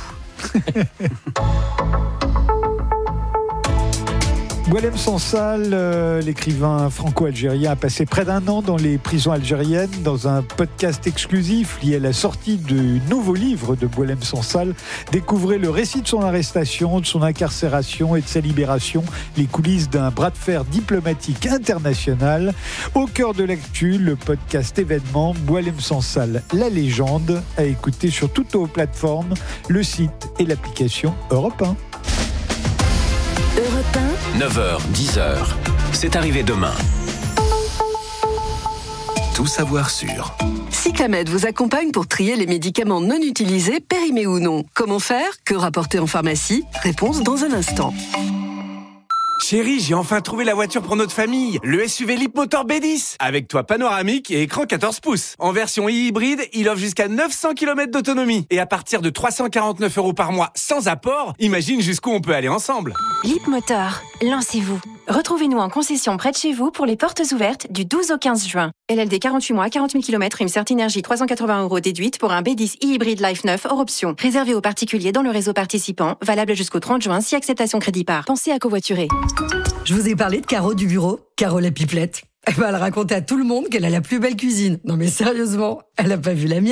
Boualem Sansal, euh, l'écrivain franco-algérien, a passé près d'un an dans les prisons algériennes. Dans un podcast exclusif lié à la sortie du nouveau livre de Boualem Sansal, découvrez le récit de son arrestation, de son incarcération et de sa libération, les coulisses d'un bras de fer diplomatique international. Au cœur de l'actu, le podcast événement Boualem Sansal, la légende, à écouter sur toutes nos plateformes, le site et l'application Europe un. Europe un. neuf heures, dix heures. C'est arrivé demain. Tout savoir sur. Cyclamed vous accompagne pour trier les médicaments non utilisés, périmés ou non. Comment faire ? Que rapporter en pharmacie ? Réponse dans un instant. Chérie, j'ai enfin trouvé la voiture pour notre famille. Le S U V Leapmotor B dix. Avec toit panoramique et écran quatorze pouces. En version hybride, il offre jusqu'à neuf cents kilomètres d'autonomie. Et à partir de trois cent quarante-neuf euros par mois sans apport, imagine jusqu'où on peut aller ensemble. Leapmotor, lancez-vous. Retrouvez-nous en concession près de chez vous pour les portes ouvertes du douze au quinze juin. L L D quarante-huit mois, quarante mille kilomètres, prime Certinergie trois cent quatre-vingts euros déduite pour un B dix e-hybride Life neuf hors option. Réservé aux particuliers dans le réseau participant, valable jusqu'au trente juin si acceptation crédit par. Pensez à covoiturer. Je vous ai parlé de Caro du bureau, Caro la pipelette. Elle va le raconter à tout le monde qu'elle a la plus belle cuisine. Non mais sérieusement, elle a pas vu la mienne.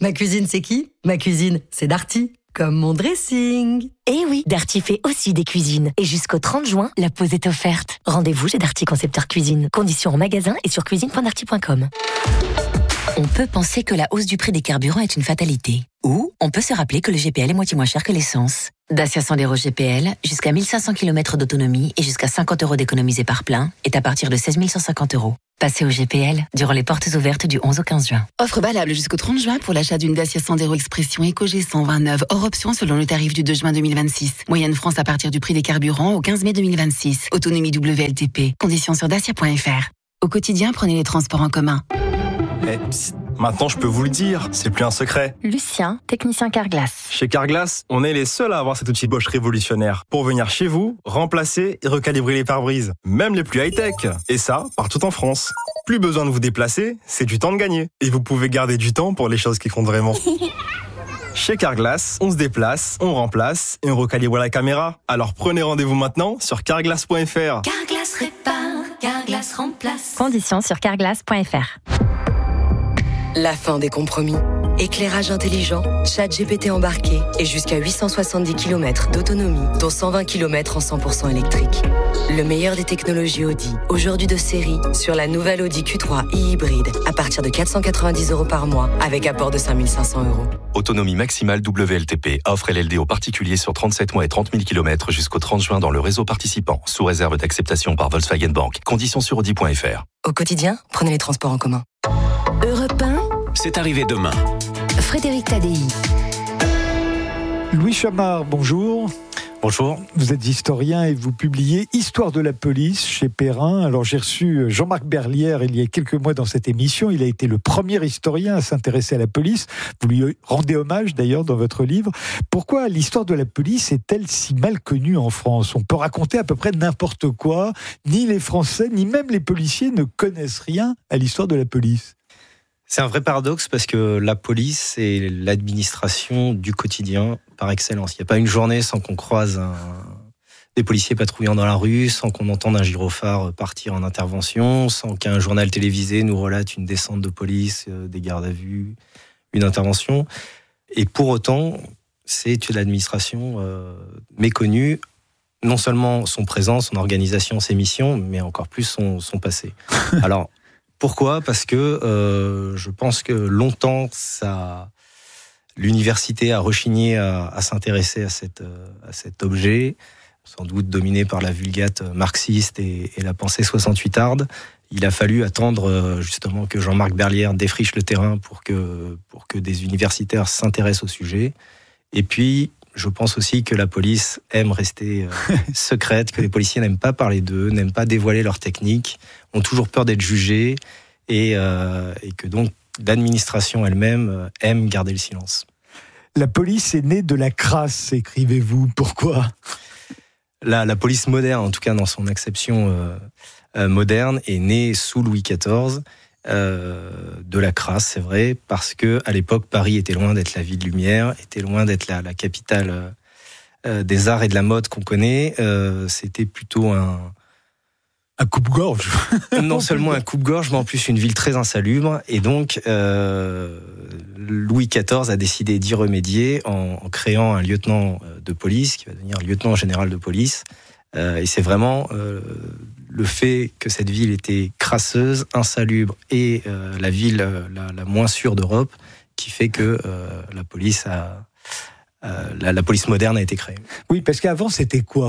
Ma cuisine, c'est qui? Ma cuisine, c'est Darty. Comme mon dressing. Eh oui, Darty fait aussi des cuisines. Et jusqu'au trente juin, la pause est offerte. Rendez-vous chez Darty Concepteur Cuisine. Conditions en magasin et sur cuisine point darty point com. On peut penser que la hausse du prix des carburants est une fatalité. Ou on peut se rappeler que le G P L est moitié moins cher que l'essence. Dacia Sandero G P L, jusqu'à mille cinq cents kilomètres d'autonomie et jusqu'à cinquante euros d'économisés par plein, est à partir de seize mille cent cinquante euros. Passez au G P L durant les portes ouvertes du onze au quinze juin. Offre valable jusqu'au trente juin pour l'achat d'une Dacia Sandero Expression EcoG cent vingt-neuf, hors option selon le tarif du deux juin deux mille vingt-six. Moyenne France à partir du prix des carburants au quinze mai deux mille vingt-six. Autonomie W L T P. Conditions sur dacia point f r. Au quotidien, prenez les transports en commun. Eh, psst, maintenant je peux vous le dire, c'est plus un secret. Lucien, technicien Carglass. Chez Carglass, on est les seuls à avoir cet outil Bosch révolutionnaire pour venir chez vous, remplacer et recalibrer les pare-brises, même les plus high-tech. Et ça, partout en France. Plus besoin de vous déplacer, c'est du temps de gagner. Et vous pouvez garder du temps pour les choses qui comptent vraiment. Chez Carglass, on se déplace, on remplace et on recalibre la caméra. Alors prenez rendez-vous maintenant sur carglass point f r. Carglass répare, Carglass remplace. Conditions sur carglass point f r. La fin des compromis. Éclairage intelligent, ChatGPT embarqué et jusqu'à huit cent soixante-dix kilomètres d'autonomie, dont cent vingt kilomètres en cent pour cent électrique. Le meilleur des technologies Audi, aujourd'hui de série, sur la nouvelle Audi Q trois e-hybride, à partir de quatre cent quatre-vingt-dix euros par mois, avec apport de cinq mille cinq cents euros. Autonomie maximale W L T P. Offre L L D aux particuliers sur trente-sept mois et trente mille kilomètres jusqu'au trente juin dans le réseau participant, sous réserve d'acceptation par Volkswagen Bank. Conditions sur audi point f r. Au quotidien, prenez les transports en commun. Europe un, C'est arrivé demain. Frédéric Tadei. Louis Chamard, bonjour. Bonjour. Vous êtes historien et vous publiez Histoire de la police chez Perrin. Alors j'ai reçu Jean-Marc Berlière il y a quelques mois dans cette émission. Il a été le premier historien à s'intéresser à la police. Vous lui rendez hommage d'ailleurs dans votre livre. Pourquoi l'histoire de la police est-elle si mal connue en France? On peut raconter à peu près n'importe quoi. Ni les Français, ni même les policiers ne connaissent rien à l'histoire de la police. C'est un vrai paradoxe parce que la police, c'est l'administration du quotidien par excellence. Il n'y a pas une journée sans qu'on croise un... des policiers patrouillant dans la rue, sans qu'on entende un gyrophare partir en intervention, sans qu'un journal télévisé nous relate une descente de police, des gardes à vue, une intervention. Et pour autant, c'est une administration euh, méconnue, non seulement son présent, son organisation, ses missions, mais encore plus son, son passé. Alors, pourquoi ? Parce que euh, je pense que longtemps, ça, l'université a rechigné à, à s'intéresser à, cette, à cet objet, sans doute dominé par la vulgate marxiste et, et la pensée soixante-huitarde. Il a fallu attendre justement que Jean-Marc Berlière défriche le terrain pour que, pour que des universitaires s'intéressent au sujet. Et puis, je pense aussi que la police aime rester euh, secrète, que les policiers n'aiment pas parler d'eux, n'aiment pas dévoiler leurs techniques, ont toujours peur d'être jugés et, euh, et que donc l'administration elle-même euh, aime garder le silence. La police est née de la crasse, écrivez-vous. Pourquoi ? la, la police moderne, en tout cas dans son acception euh, euh, moderne, est née sous Louis quatorze. Euh, de la crasse, c'est vrai, parce que à l'époque, Paris était loin d'être la ville de lumière, était loin d'être la, la capitale euh, des arts et de la mode qu'on connaît. Euh, c'était plutôt un un coupe-gorge. Non seulement un coupe-gorge, mais en plus une ville très insalubre. Et donc, euh, Louis quatorze a décidé d'y remédier en, en créant un lieutenant de police qui va devenir lieutenant général de police. Euh, et c'est vraiment euh, le fait que cette ville était crasseuse, insalubre et euh, la ville euh, la, la moins sûre d'Europe qui fait que euh, la police a, euh, la, la police moderne a été créée. Oui, parce qu'avant c'était quoi ?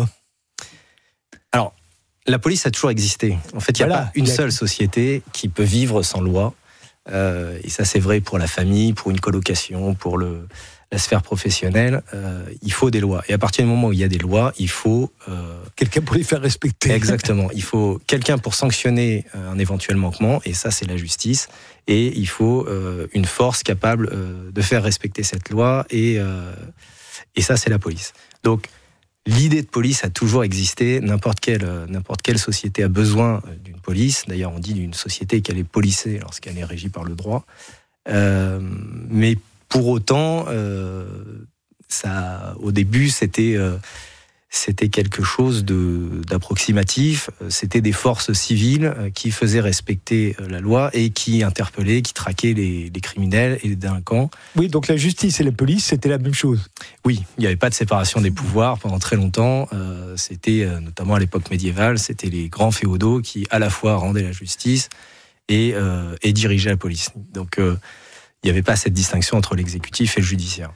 Alors, la police a toujours existé. En fait, il n'y a voilà, pas une a... seule société qui peut vivre sans loi. Euh, et ça, c'est vrai pour la famille, pour une colocation, pour le la sphère professionnelle, euh, il faut des lois. Et à partir du moment où il y a des lois, il faut... Euh, quelqu'un pour les faire respecter. Exactement. Il faut quelqu'un pour sanctionner un éventuel manquement, et ça, c'est la justice. Et il faut euh, une force capable euh, de faire respecter cette loi, et, euh, et ça, c'est la police. Donc, l'idée de police a toujours existé. N'importe quelle, n'importe quelle société a besoin d'une police. D'ailleurs, on dit d'une société qu'elle est policée lorsqu'elle est régie par le droit. Euh, mais Pour autant, euh, ça, au début, c'était, euh, c'était quelque chose de, d'approximatif. C'était des forces civiles qui faisaient respecter la loi et qui interpellaient, qui traquaient les, les criminels et les délinquants. Oui, donc la justice et la police, c'était la même chose. Oui, il n'y avait pas de séparation des pouvoirs pendant très longtemps. Euh, c'était, euh, notamment à l'époque médiévale, c'était les grands féodaux qui, à la fois, rendaient la justice et, euh, et dirigeaient la police. Donc, euh, il n'y avait pas cette distinction entre l'exécutif et le judiciaire.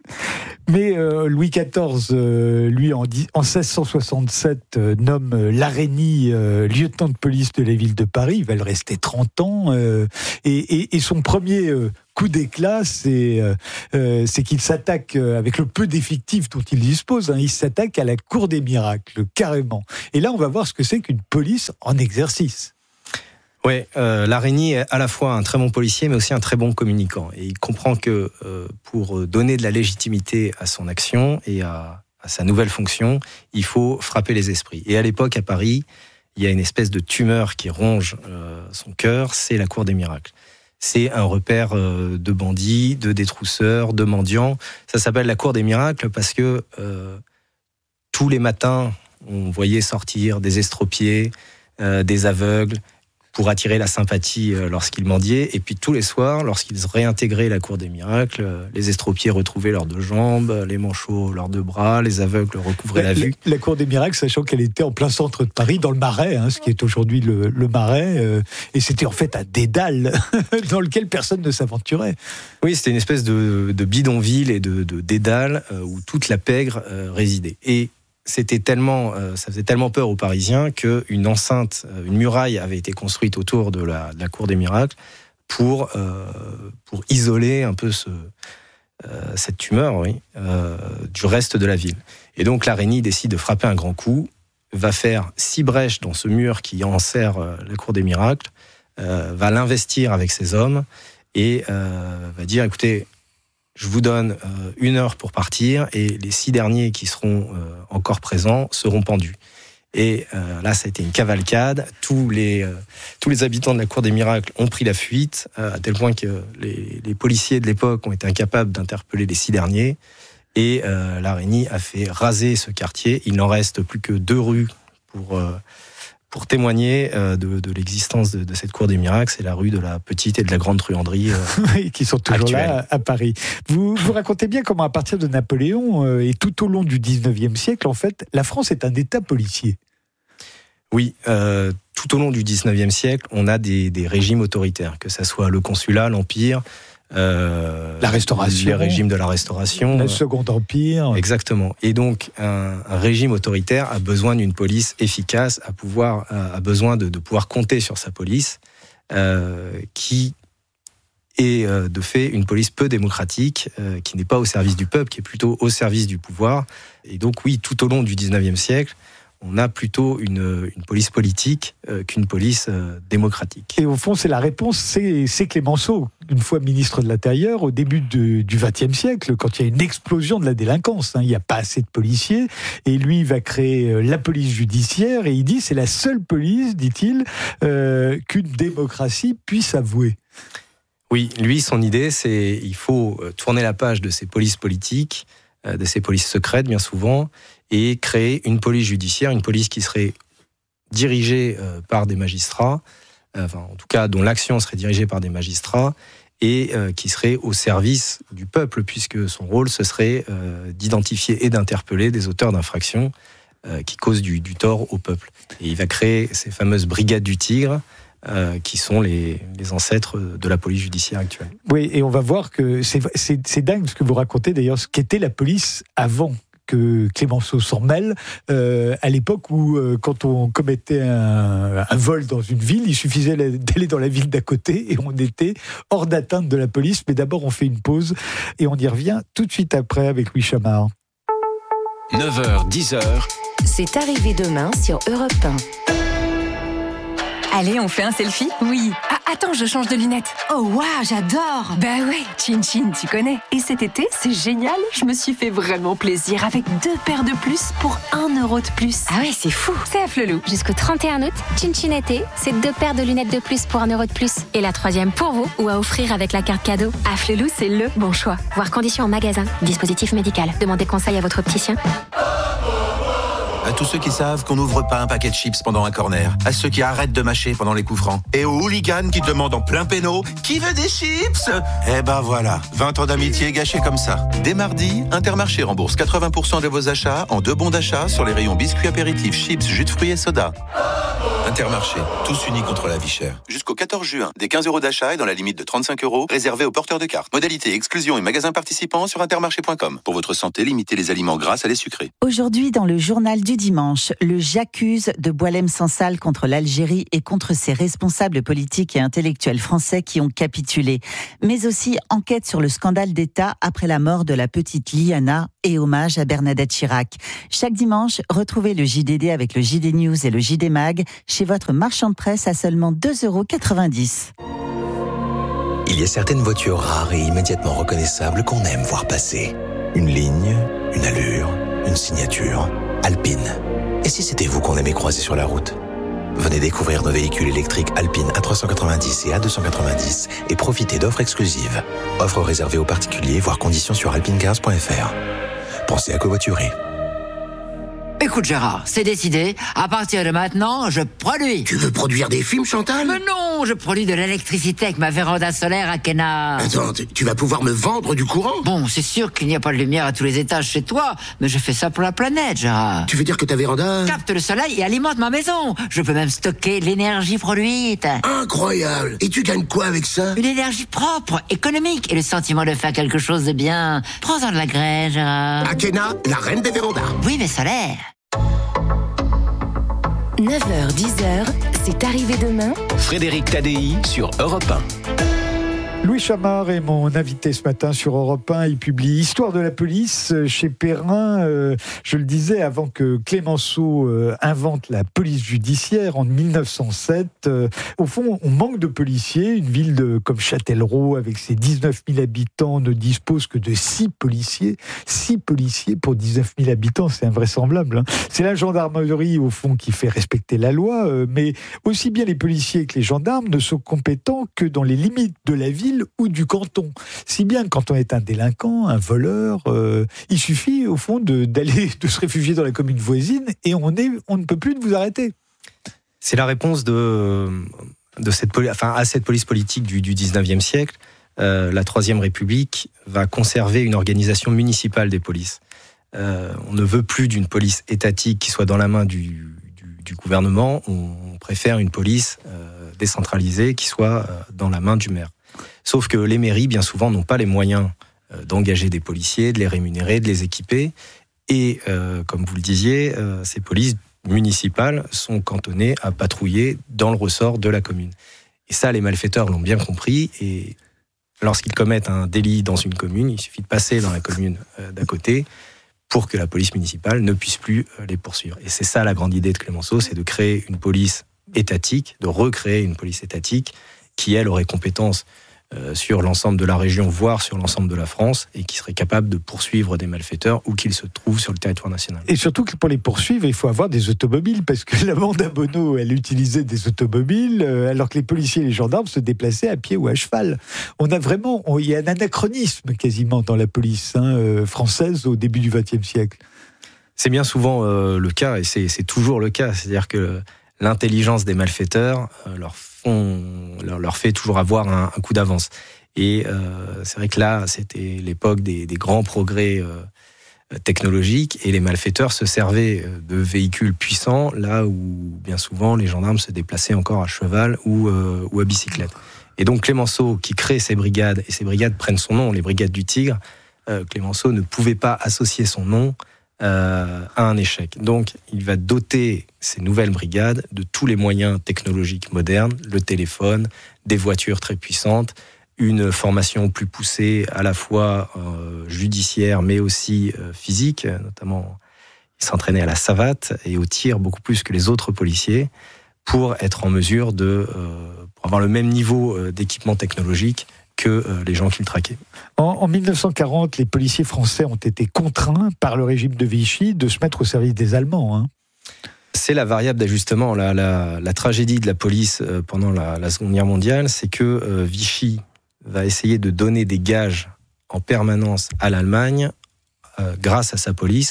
Mais euh, Louis quatorze, euh, lui, en, en seize cent soixante-sept, euh, nomme euh, Larénie euh, lieutenant de police de la ville de Paris. Il va le rester trente ans. Euh, et, et, et son premier euh, coup d'éclat, c'est, euh, euh, c'est qu'il s'attaque, euh, avec le peu d'effectifs dont il dispose, hein, il s'attaque à la Cour des miracles, carrément. Et là, on va voir ce que c'est qu'une police en exercice. Oui, euh, Larénie est à la fois un très bon policier, mais aussi un très bon communicant. Et il comprend que euh, pour donner de la légitimité à son action et à, à sa nouvelle fonction, il faut frapper les esprits. Et à l'époque, à Paris, il y a une espèce de tumeur qui ronge euh, son cœur, c'est la Cour des miracles. C'est un repère euh, de bandits, de détrousseurs, de mendiants. Ça s'appelle la Cour des miracles parce que euh, tous les matins, on voyait sortir des estropiés, euh, des aveugles, pour attirer la sympathie lorsqu'ils mendiaient. Et puis tous les soirs, lorsqu'ils réintégraient la Cour des miracles, les estropiés retrouvaient leurs deux jambes, les manchots leurs deux bras, les aveugles recouvraient la, la vue. La, la Cour des miracles, sachant qu'elle était en plein centre de Paris, dans le Marais, hein, ce qui est aujourd'hui le, le Marais, euh, et c'était en fait un dédale dans lequel personne ne s'aventurait. Oui, c'était une espèce de, de bidonville et de, de dédale euh, où toute la pègre euh, résidait. Et C'était tellement, euh, ça faisait tellement peur aux Parisiens qu'une enceinte, une muraille avait été construite autour de la, de la Cour des miracles pour, euh, pour isoler un peu ce, euh, cette tumeur oui, euh, du reste de la ville. Et donc Larénie décide de frapper un grand coup, va faire six brèches dans ce mur qui enserre euh, la Cour des miracles, euh, va l'investir avec ses hommes et euh, va dire, écoutez, je vous donne euh, une heure pour partir et les six derniers qui seront euh, encore présents seront pendus. Et euh, là, ça a été une cavalcade. Tous les, euh, tous les habitants de la Cour des miracles ont pris la fuite, euh, à tel point que les, les policiers de l'époque ont été incapables d'interpeller les six derniers. Et euh, Larénie a fait raser ce quartier. Il n'en reste plus que deux rues pour... Euh, pour témoigner de, de l'existence de, de cette Cour des miracles. C'est la rue de la Petite et de la Grande Truanderie euh, qui sont toujours actuelle. Là à Paris. Vous, vous racontez bien comment à partir de Napoléon euh, et tout au long du dix-neuvième siècle, en fait, la France est un État policier. Oui, euh, tout au long du dix-neuvième siècle, on a des, des régimes autoritaires, que ce soit le consulat, l'Empire, Euh, la Restauration, les régimes de la Restauration, le Second Empire. Exactement. Et donc, un, un régime autoritaire a besoin d'une police efficace, a, pouvoir, a besoin de, de pouvoir compter sur sa police, euh, qui est euh, de fait une police peu démocratique, euh, qui n'est pas au service du peuple, qui est plutôt au service du pouvoir. Et donc, oui, tout au long du dix-neuvième siècle, on a plutôt une, une police politique euh, qu'une police euh, démocratique. Et au fond, c'est la réponse, c'est, c'est Clémenceau, une fois ministre de l'Intérieur, au début de, du vingtième siècle, quand il y a une explosion de la délinquance. Hein, il n'y a pas assez de policiers, et lui, il va créer la police judiciaire, et il dit, c'est la seule police, dit-il, euh, qu'une démocratie puisse avouer. Oui, lui, son idée, c'est il faut tourner la page de ces polices politiques, euh, de ces polices secrètes, bien souvent, et créer une police judiciaire, une police qui serait dirigée euh, par des magistrats, euh, enfin, en tout cas dont l'action serait dirigée par des magistrats, et euh, qui serait au service du peuple, puisque son rôle, ce serait euh, d'identifier et d'interpeller des auteurs d'infractions euh, qui causent du, du tort au peuple. Et il va créer ces fameuses brigades du Tigre, Euh, qui sont les, les ancêtres de la police judiciaire actuelle. Oui, et on va voir que c'est, c'est, c'est dingue ce que vous racontez d'ailleurs, ce qu'était la police avant que Clémenceau s'en mêle, euh, à l'époque où, euh, quand on commettait un, un vol dans une ville, il suffisait d'aller dans la ville d'à côté et on était hors d'atteinte de la police. Mais d'abord, on fait une pause et on y revient tout de suite après avec Louis Chamard. neuf heures, dix heures. C'est arrivé demain sur Europe un. Allez, on fait un selfie ? Oui. Ah, attends, je change de lunettes. Oh, waouh, j'adore. Bah ouais, Chin Chin, tu connais. Et cet été, c'est génial. Je me suis fait vraiment plaisir avec deux paires de plus pour un euro de plus. Ah ouais, c'est fou. C'est à Flelou. Jusqu'au trente et un août, Chin Chin été, c'est deux paires de lunettes de plus pour un euro de plus. Et la troisième pour vous, ou à offrir avec la carte cadeau. À Flelou, c'est le bon choix. Voir conditions en magasin. Dispositif médical. Demandez conseil à votre opticien. À tous ceux qui savent qu'on n'ouvre pas un paquet de chips pendant un corner. À ceux qui arrêtent de mâcher pendant les coups francs. Et aux hooligans qui demandent en plein péno « Qui veut des chips ?» Eh ben voilà, vingt ans d'amitié gâchés comme ça. Dès mardi, Intermarché rembourse quatre-vingts pour cent de vos achats en deux bons d'achat sur les rayons biscuits apéritifs, chips, jus de fruits et soda. Intermarché, tous unis contre la vie chère. Jusqu'au quatorze juin, des quinze euros d'achat et dans la limite de trente-cinq euros, réservés aux porteurs de cartes. Modalité, exclusion et magasins participants sur intermarché point com. Pour votre santé, limitez les aliments gras à les sucrés. Aujourd'hui, dans le journal du dimanche, le j'accuse de Boualem Sansal contre l'Algérie et contre ses responsables politiques et intellectuels français qui ont capitulé. Mais aussi enquête sur le scandale d'État après la mort de la petite Liana et hommage à Bernadette Chirac. Chaque dimanche, retrouvez le J D D avec le J D News et le J D Mag chez votre marchand de presse à seulement deux euros quatre-vingt-dix. Il y a certaines voitures rares et immédiatement reconnaissables qu'on aime voir passer. Une ligne, une allure, une signature. Alpine. Et si c'était vous qu'on aimait croiser sur la route ? Venez découvrir nos véhicules électriques Alpine A trois cent quatre-vingt-dix et A deux cent quatre-vingt-dix et profitez d'offres exclusives. Offres réservées aux particuliers, voire conditions sur alpinecars point f r. Pensez à covoiturer. Écoute Gérard, c'est décidé, à partir de maintenant, je produis. Tu veux produire des films, Chantal ? Mais non, je produis de l'électricité avec ma véranda solaire à Kena. Attends, tu vas pouvoir me vendre du courant ? Bon, c'est sûr qu'il n'y a pas de lumière à tous les étages chez toi, mais je fais ça pour la planète, Gérard. Tu veux dire que ta véranda capte le soleil et alimente ma maison. Je peux même stocker l'énergie produite. Incroyable. Et tu gagnes quoi avec ça ? Une énergie propre, économique et le sentiment de faire quelque chose de bien. Prends-en de la graine, Gérard. À Kena, la reine des vérandas. Oui, mais solaire. neuf heures dix, c'est arrivé demain. Frédéric Tadei sur Europe un. Louis Chamard est mon invité ce matin sur Europe un. Il publie Histoire de la police chez Perrin. Euh, je le disais, avant que Clémenceau euh, invente la police judiciaire en mille neuf cent sept. Euh, au fond, on manque de policiers. Une ville de, comme Châtellerault, avec ses dix-neuf mille habitants, ne dispose que de six policiers. six policiers pour dix-neuf mille habitants, c'est invraisemblable. Hein. C'est la gendarmerie, au fond, qui fait respecter la loi. Euh, mais aussi bien les policiers que les gendarmes ne sont compétents que dans les limites de la ville ou du canton. Si bien quand on est un délinquant, un voleur, euh, il suffit au fond de, d'aller, de se réfugier dans la commune voisine et on, est, on ne peut plus vous arrêter. C'est la réponse de, de cette, enfin, à cette police politique du, du dix-neuvième siècle. Euh, la Troisième République va conserver une organisation municipale des polices. Euh, on ne veut plus d'une police étatique qui soit dans la main du, du, du gouvernement. On préfère une police euh, décentralisée qui soit euh, dans la main du maire. Sauf que les mairies, bien souvent, n'ont pas les moyens euh, d'engager des policiers, de les rémunérer, de les équiper. Et, euh, comme vous le disiez, euh, ces polices municipales sont cantonnées à patrouiller dans le ressort de la commune. Et ça, les malfaiteurs l'ont bien compris. Et lorsqu'ils commettent un délit dans une commune, il suffit de passer dans la commune euh, d'à côté pour que la police municipale ne puisse plus euh, les poursuivre. Et c'est ça la grande idée de Clémenceau, c'est de créer une police étatique, de recréer une police étatique qui, elle, aurait compétence euh, sur l'ensemble de la région, voire sur l'ensemble de la France, et qui serait capable de poursuivre des malfaiteurs où qu'ils se trouvent sur le territoire national. Et surtout que pour les poursuivre, il faut avoir des automobiles, parce que la bande à Bonneau, elle utilisait des automobiles, euh, alors que les policiers et les gendarmes se déplaçaient à pied ou à cheval. On a vraiment, on, il y a un anachronisme quasiment dans la police hein, euh, française au début du vingtième siècle. C'est bien souvent euh, le cas, et c'est, c'est toujours le cas, c'est-à-dire que l'intelligence des malfaiteurs euh, leur, font, leur, leur fait toujours avoir un, un coup d'avance. Et euh, c'est vrai que là, c'était l'époque des, des grands progrès euh, technologiques, et les malfaiteurs se servaient de véhicules puissants, là où bien souvent les gendarmes se déplaçaient encore à cheval ou, euh, ou à bicyclette. Et donc Clémenceau, qui crée ces brigades, et ces brigades prennent son nom, les brigades du Tigre, euh, Clémenceau ne pouvait pas associer son nom Euh, à un échec. Donc, il va doter ces nouvelles brigades de tous les moyens technologiques modernes, le téléphone, des voitures très puissantes, une formation plus poussée à la fois euh, judiciaire mais aussi euh, physique, notamment il s'entraînait à la savate et au tir beaucoup plus que les autres policiers pour être en mesure de euh, pour avoir le même niveau euh, d'équipement technologique que euh, les gens qui le traquaient. En, en mille neuf cent quarante, les policiers français ont été contraints par le régime de Vichy de se mettre au service des Allemands. Hein. C'est la variable d'ajustement. La, la, la tragédie de la police euh, pendant la, la Seconde Guerre mondiale, c'est que euh, Vichy va essayer de donner des gages en permanence à l'Allemagne euh, grâce à sa police,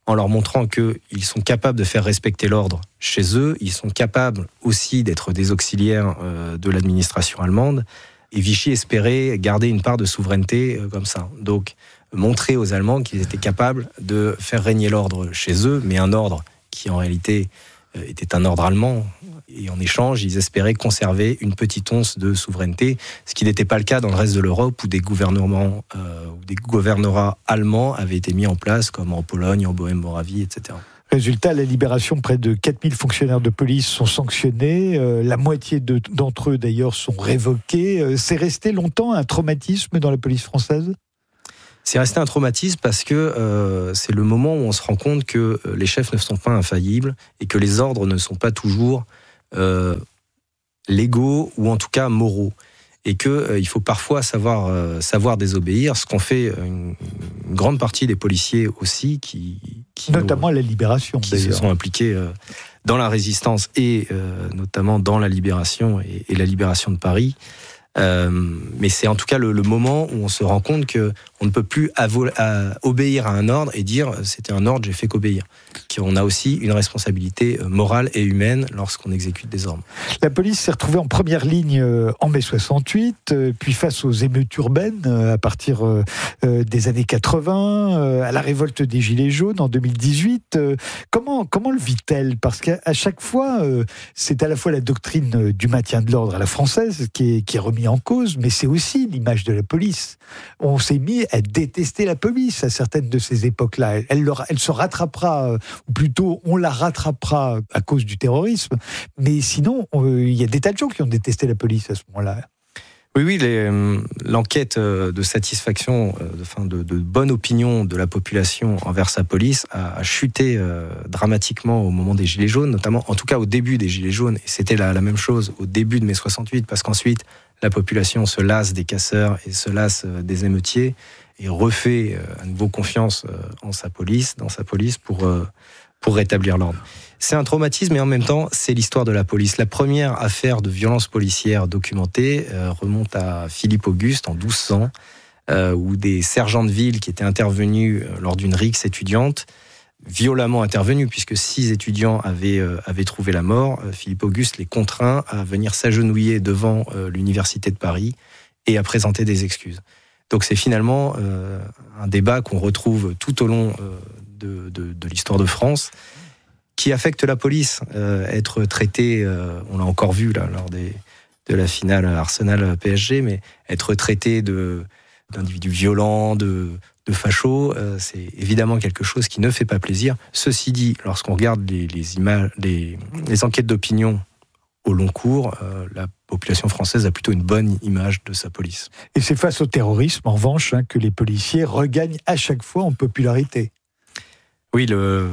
en leur montrant qu'ils sont capables de faire respecter l'ordre chez eux, ils sont capables aussi d'être des auxiliaires euh, de l'administration allemande, et Vichy espérait garder une part de souveraineté euh, comme ça. Donc, montrer aux Allemands qu'ils étaient capables de faire régner l'ordre chez eux, mais un ordre qui en réalité euh, était un ordre allemand, et en échange, ils espéraient conserver une petite once de souveraineté, ce qui n'était pas le cas dans le reste de l'Europe, où des gouvernements, euh, où des gouvernorats allemands avaient été mis en place, comme en Pologne, en Bohême-Moravie, et cetera. Résultat, à la libération, près de quatre mille fonctionnaires de police sont sanctionnés. Euh, la moitié de, d'entre eux, d'ailleurs, sont révoqués. Euh, c'est resté longtemps un traumatisme dans la police française ? C'est resté un traumatisme parce que euh, c'est le moment où on se rend compte que les chefs ne sont pas infaillibles et que les ordres ne sont pas toujours euh, légaux ou en tout cas moraux. Et qu'il euh, faut parfois savoir, euh, savoir désobéir, ce qu'ont fait une, une grande partie des policiers aussi, qui, qui notamment nous, à la libération, qui d'ailleurs. se sont impliqués euh, dans la résistance et euh, notamment dans la libération et, et la libération de Paris. Euh, mais c'est en tout cas le, le moment où on se rend compte que on ne peut plus avo- à obéir à un ordre et dire c'était un ordre, j'ai fait qu'obéir. On a aussi une responsabilité morale et humaine lorsqu'on exécute des ordres. La police s'est retrouvée en première ligne en mai soixante-huit, puis face aux émeutes urbaines à partir des années quatre-vingts, à la révolte des Gilets jaunes en deux mille dix-huit. Comment, comment le vit-elle ? Parce qu'à chaque fois, c'est à la fois la doctrine du maintien de l'ordre à la française qui est, qui est remise en cause, mais c'est aussi l'image de la police. On s'est mis à détester la police à certaines de ces époques-là. Elle, elle, elle se rattrapera, ou plutôt on la rattrapera à cause du terrorisme, mais sinon, il y a des tas de gens qui ont détesté la police à ce moment-là. Oui, oui, les, l'enquête de satisfaction, de, enfin, de, de bonne opinion de la population envers sa police a, a chuté euh, dramatiquement au moment des Gilets jaunes, notamment, en tout cas au début des Gilets jaunes, et c'était la, la même chose au début de mai soixante-huit, parce qu'ensuite, la population se lasse des casseurs et se lasse des émeutiers, et refait euh, à nouveau confiance euh, en sa police, dans sa police, pour, euh, pour rétablir l'ordre. C'est un traumatisme, mais en même temps, c'est l'histoire de la police. La première affaire de violence policière documentée euh, remonte à Philippe Auguste en douze cents, euh, où des sergents de ville qui étaient intervenus euh, lors d'une rixe étudiante, violemment intervenus, puisque six étudiants avaient, euh, avaient trouvé la mort, euh, Philippe Auguste les contraint à venir s'agenouiller devant euh, l'université de Paris et à présenter des excuses. Donc c'est finalement euh, un débat qu'on retrouve tout au long euh, de, de, de l'histoire de France, qui affecte la police. Euh, être traité, euh, on l'a encore vu là, lors des, de la finale Arsenal-P S G, mais être traité de, d'individus violents, de, de fachos, euh, c'est évidemment quelque chose qui ne fait pas plaisir. Ceci dit, lorsqu'on regarde les, les, images, les, les enquêtes d'opinion au long cours, euh, la population française a plutôt une bonne image de sa police. Et c'est face au terrorisme, en revanche, hein, que les policiers regagnent à chaque fois en popularité. Oui, le...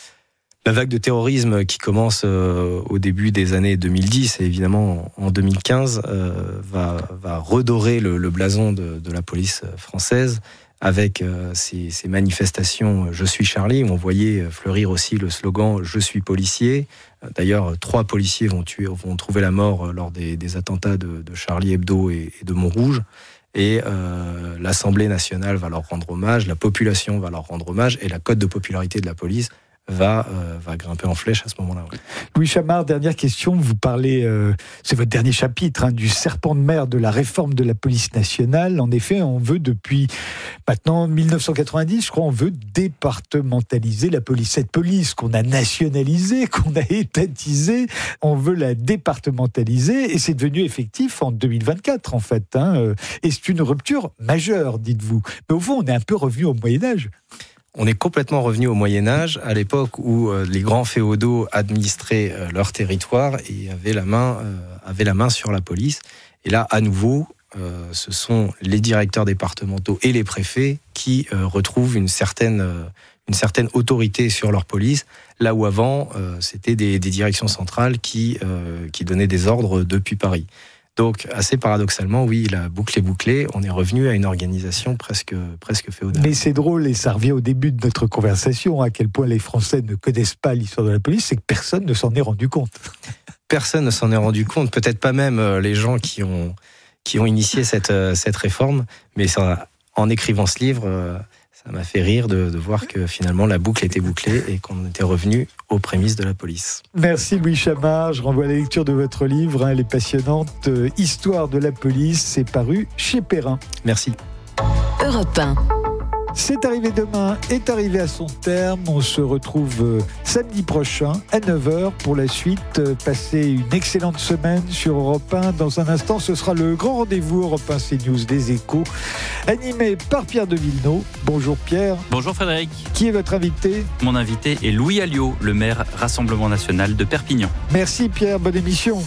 La vague de terrorisme qui commence euh, au début des années deux mille dix et évidemment en deux mille quinze euh, va, va redorer le, le blason de, de la police française avec euh, ces, ces manifestations « Je suis Charlie » où on voyait fleurir aussi le slogan « Je suis policier ». D'ailleurs, trois policiers vont, tuer, vont trouver la mort lors des, des attentats de, de Charlie Hebdo et, et de Montrouge. Et euh, l'Assemblée nationale va leur rendre hommage, la population va leur rendre hommage et la cote de popularité de la police Va, euh, va grimper en flèche à ce moment-là. Oui. Louis Chamard, dernière question. Vous parlez, euh, c'est votre dernier chapitre, hein, du serpent de mer de la réforme de la police nationale. En effet, on veut depuis maintenant dix-neuf cent quatre-vingt-dix, je crois, on veut départementaliser la police. Cette police qu'on a nationalisée, qu'on a étatisée, on veut la départementaliser et c'est devenu effectif en deux mille vingt-quatre, en fait. Hein, et c'est une rupture majeure, dites-vous. Mais au fond, on est un peu revenu au Moyen-Âge. On est complètement revenu au Moyen-Âge, à l'époque où euh, les grands féodaux administraient euh, leur territoire et avaient la main, euh, avaient la main sur la police. Et là, à nouveau, euh, ce sont les directeurs départementaux et les préfets qui euh, retrouvent une certaine, euh, une certaine autorité sur leur police, là où avant, euh, c'était des, des directions centrales qui, euh, qui donnaient des ordres depuis Paris. Donc, assez paradoxalement, oui, la boucle est bouclée. On est revenu à une organisation presque, presque féodale. Mais c'est drôle, et ça revient au début de notre conversation, à quel point les Français ne connaissent pas l'histoire de la police, c'est que personne ne s'en est rendu compte. Personne ne s'en est rendu compte, peut-être pas même les gens qui ont, qui ont initié cette, cette réforme, mais ça, en écrivant ce livre, Ça m'a fait rire de, de voir que finalement la boucle était bouclée et qu'on était revenu aux prémices de la police. Merci Louis Chamard. Je renvoie à la lecture de votre livre. Hein, elle est passionnante. Euh, Histoire de la police. C'est paru chez Perrin. Merci. Europe un. C'est arrivé demain, est arrivé à son terme. On se retrouve euh, samedi prochain à neuf heures pour la suite. Euh, passez une excellente semaine sur Europe un. Dans un instant, ce sera le grand rendez-vous Europe un CNews des Échos, animé par Pierre de Villeneuve. Bonjour Pierre. Bonjour Frédéric. Qui est votre invité ? Mon invité est Louis Alliot, le maire Rassemblement National de Perpignan. Merci Pierre, bonne émission.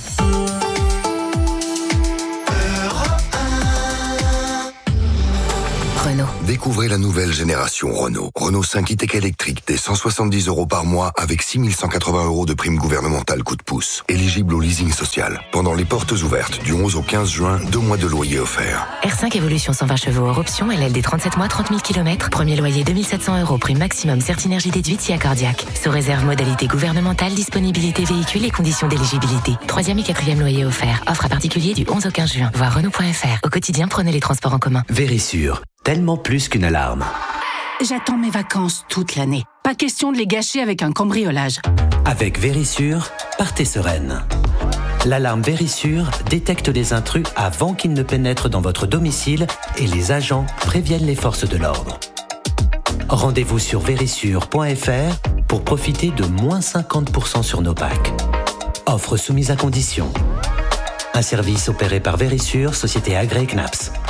Renault. Découvrez la nouvelle génération Renault. Renault cinq e-Tech électrique dès cent soixante-dix euros par mois avec six mille cent quatre-vingts euros de prime gouvernementale coup de pouce. Éligible au leasing social. Pendant les portes ouvertes du onze au quinze juin, deux mois de loyer offerts. R cinq Evolution cent vingt chevaux hors option, L L D trente-sept mois, trente mille kilomètres. Premier loyer deux mille sept cents euros, prime maximum Certinergie déduite si accordiaque. Sous réserve modalité gouvernementale, disponibilité véhicule et conditions d'éligibilité. Troisième et quatrième loyer offert. Offre à particulier du onze au quinze juin. Voir Renault point F R. Au quotidien, prenez les transports en commun. Vérissure, tellement plus qu'une alarme. J'attends mes vacances toute l'année. Pas question de les gâcher avec un cambriolage. Avec Vérissure, partez sereine. L'alarme Vérissure détecte les intrus avant qu'ils ne pénètrent dans votre domicile et les agents préviennent les forces de l'ordre. Rendez-vous sur vérissure point F R pour profiter de moins cinquante pour cent sur nos packs. Offre soumise à condition. Un service opéré par Vérissure, société agréée C N A P S.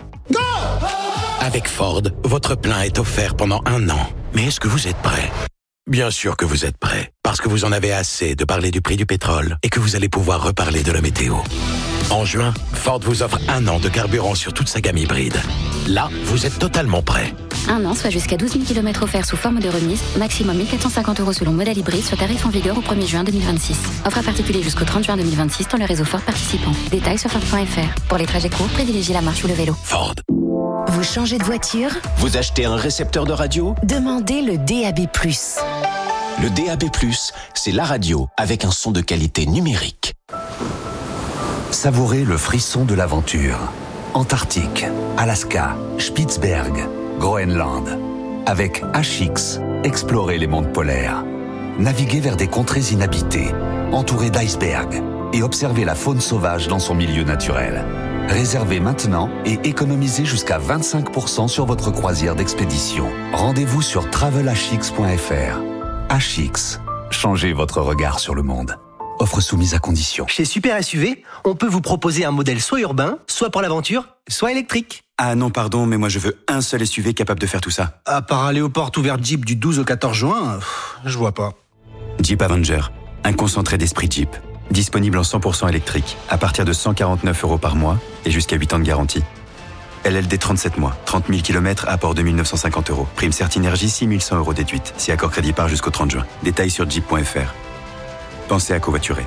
Avec Ford, votre plein est offert pendant un an. Mais est-ce que vous êtes prêt ? Bien sûr que vous êtes prêt, parce que vous en avez assez de parler du prix du pétrole et que vous allez pouvoir reparler de la météo. En juin, Ford vous offre un an de carburant sur toute sa gamme hybride. Là, vous êtes totalement prêt. Un an, soit jusqu'à douze mille kilomètres offerts sous forme de remise, maximum mille quatre cent cinquante euros selon modèle hybride, soit tarif en vigueur au premier juin deux mille vingt-six. Offre à particulier jusqu'au trente juin deux mille vingt-six dans le réseau Ford participant. Détails sur Ford point F R. Pour les trajets courts, privilégiez la marche ou le vélo. Ford. Vous changez de voiture ? Vous achetez un récepteur de radio ? Demandez le D A B plus. Le D A B plus, c'est la radio avec un son de qualité numérique. Savourez le frisson de l'aventure. Antarctique, Alaska, Spitzberg, Groenland. Avec H X, explorez les mondes polaires. Naviguez vers des contrées inhabitées, entourées d'icebergs, et observez la faune sauvage dans son milieu naturel. Réservez maintenant et économisez jusqu'à vingt-cinq pour cent sur votre croisière d'expédition. Rendez-vous sur travel h x point f r. H X, changez votre regard sur le monde. Offre soumise à condition. Chez Super S U V, on peut vous proposer un modèle soit urbain, soit pour l'aventure, soit électrique. Ah non, pardon, mais moi je veux un seul S U V capable de faire tout ça. À part aller aux portes ouvertes Jeep du douze au quatorze juin, je vois pas. Jeep Avenger, un concentré d'esprit Jeep. Disponible en cent pour cent électrique, à partir de cent quarante-neuf euros par mois et jusqu'à huit ans de garantie. L L D trente-sept mois, trente mille kilomètres, apport deux mille neuf cent cinquante euros. Prime Certinergie six mille cent euros déduite, si accord crédit part jusqu'au trente juin. Détails sur jeep point f r. Pensez à covoiturer.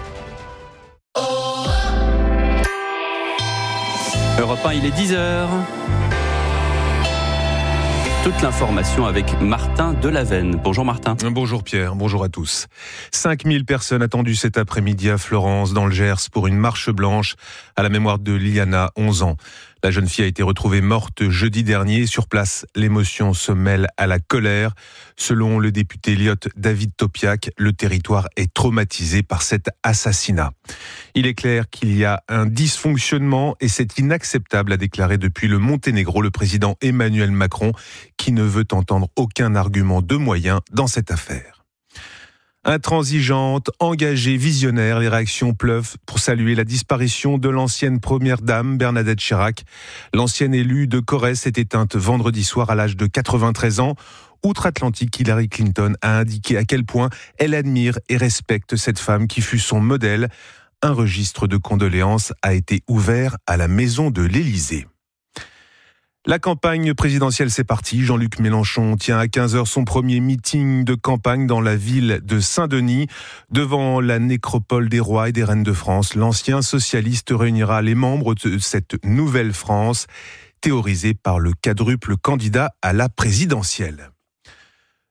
Europe un, il est dix heures. Toute l'information avec Martin Delavenne. Bonjour Martin. Bonjour Pierre, bonjour à tous. cinq mille personnes attendues cet après-midi à Florence, dans le Gers, pour une marche blanche à la mémoire de Liana, onze ans. La jeune fille a été retrouvée morte jeudi dernier. Sur place, l'émotion se mêle à la colère. Selon le député Lyot David Topiak, le territoire est traumatisé par cet assassinat. Il est clair qu'il y a un dysfonctionnement et c'est inacceptable, a déclaré depuis le Monténégro le président Emmanuel Macron, qui ne veut entendre aucun argument de moyen dans cette affaire. Intransigeante, engagée, visionnaire, les réactions pleuvent pour saluer la disparition de l'ancienne première dame Bernadette Chirac. L'ancienne élue de Corrèze s'est éteinte vendredi soir à l'âge de quatre-vingt-treize ans. Outre-Atlantique, Hillary Clinton a indiqué à quel point elle admire et respecte cette femme qui fut son modèle. Un registre de condoléances a été ouvert à la maison de l'Élysée. La campagne présidentielle, c'est parti. Jean-Luc Mélenchon tient à quinze heures son premier meeting de campagne dans la ville de Saint-Denis. Devant la nécropole des rois et des reines de France, l'ancien socialiste réunira les membres de cette nouvelle France, théorisée par le quadruple candidat à la présidentielle.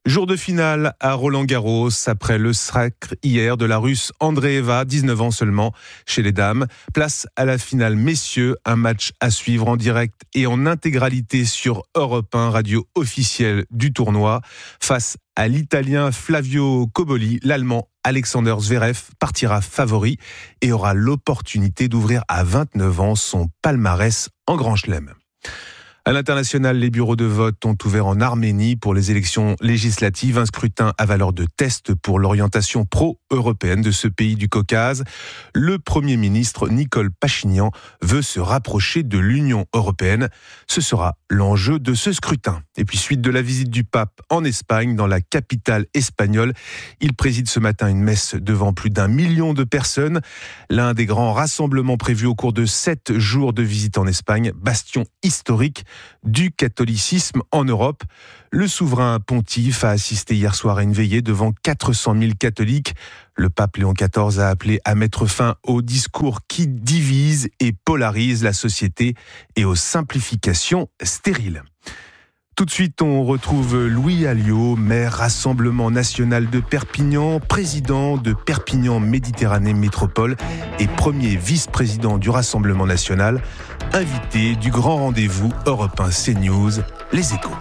Jour de finale à Roland-Garros, après le sacre hier de la Russe Andreeva, dix-neuf ans seulement, chez les dames. Place à la finale messieurs, un match à suivre en direct et en intégralité sur Europe un, radio officielle du tournoi. Face à l'Italien Flavio Cobolli, l'Allemand Alexander Zverev partira favori et aura l'opportunité d'ouvrir à vingt-neuf ans son palmarès en Grand Chelem. À l'international, les bureaux de vote ont ouvert en Arménie pour les élections législatives, un scrutin à valeur de test pour l'orientation pro-européenne de ce pays du Caucase. Le Premier ministre Nicole Pachinian veut se rapprocher de l'Union européenne. Ce sera l'enjeu de ce scrutin. Et puis suite de la visite du pape en Espagne, dans la capitale espagnole, il préside ce matin une messe devant plus d'un million de personnes. L'un des grands rassemblements prévus au cours de sept jours de visite en Espagne, bastion historique du catholicisme en Europe. Le souverain pontife a assisté hier soir à une veillée devant quatre cent mille catholiques. Le pape Léon quatorze a appelé à mettre fin aux discours qui divisent et polarisent la société et aux simplifications stériles. Tout de suite, on retrouve Louis Alliot, maire Rassemblement National de Perpignan, président de Perpignan Méditerranée Métropole et premier vice-président du Rassemblement National, invité du grand rendez-vous Europe un CNews, Les Échos.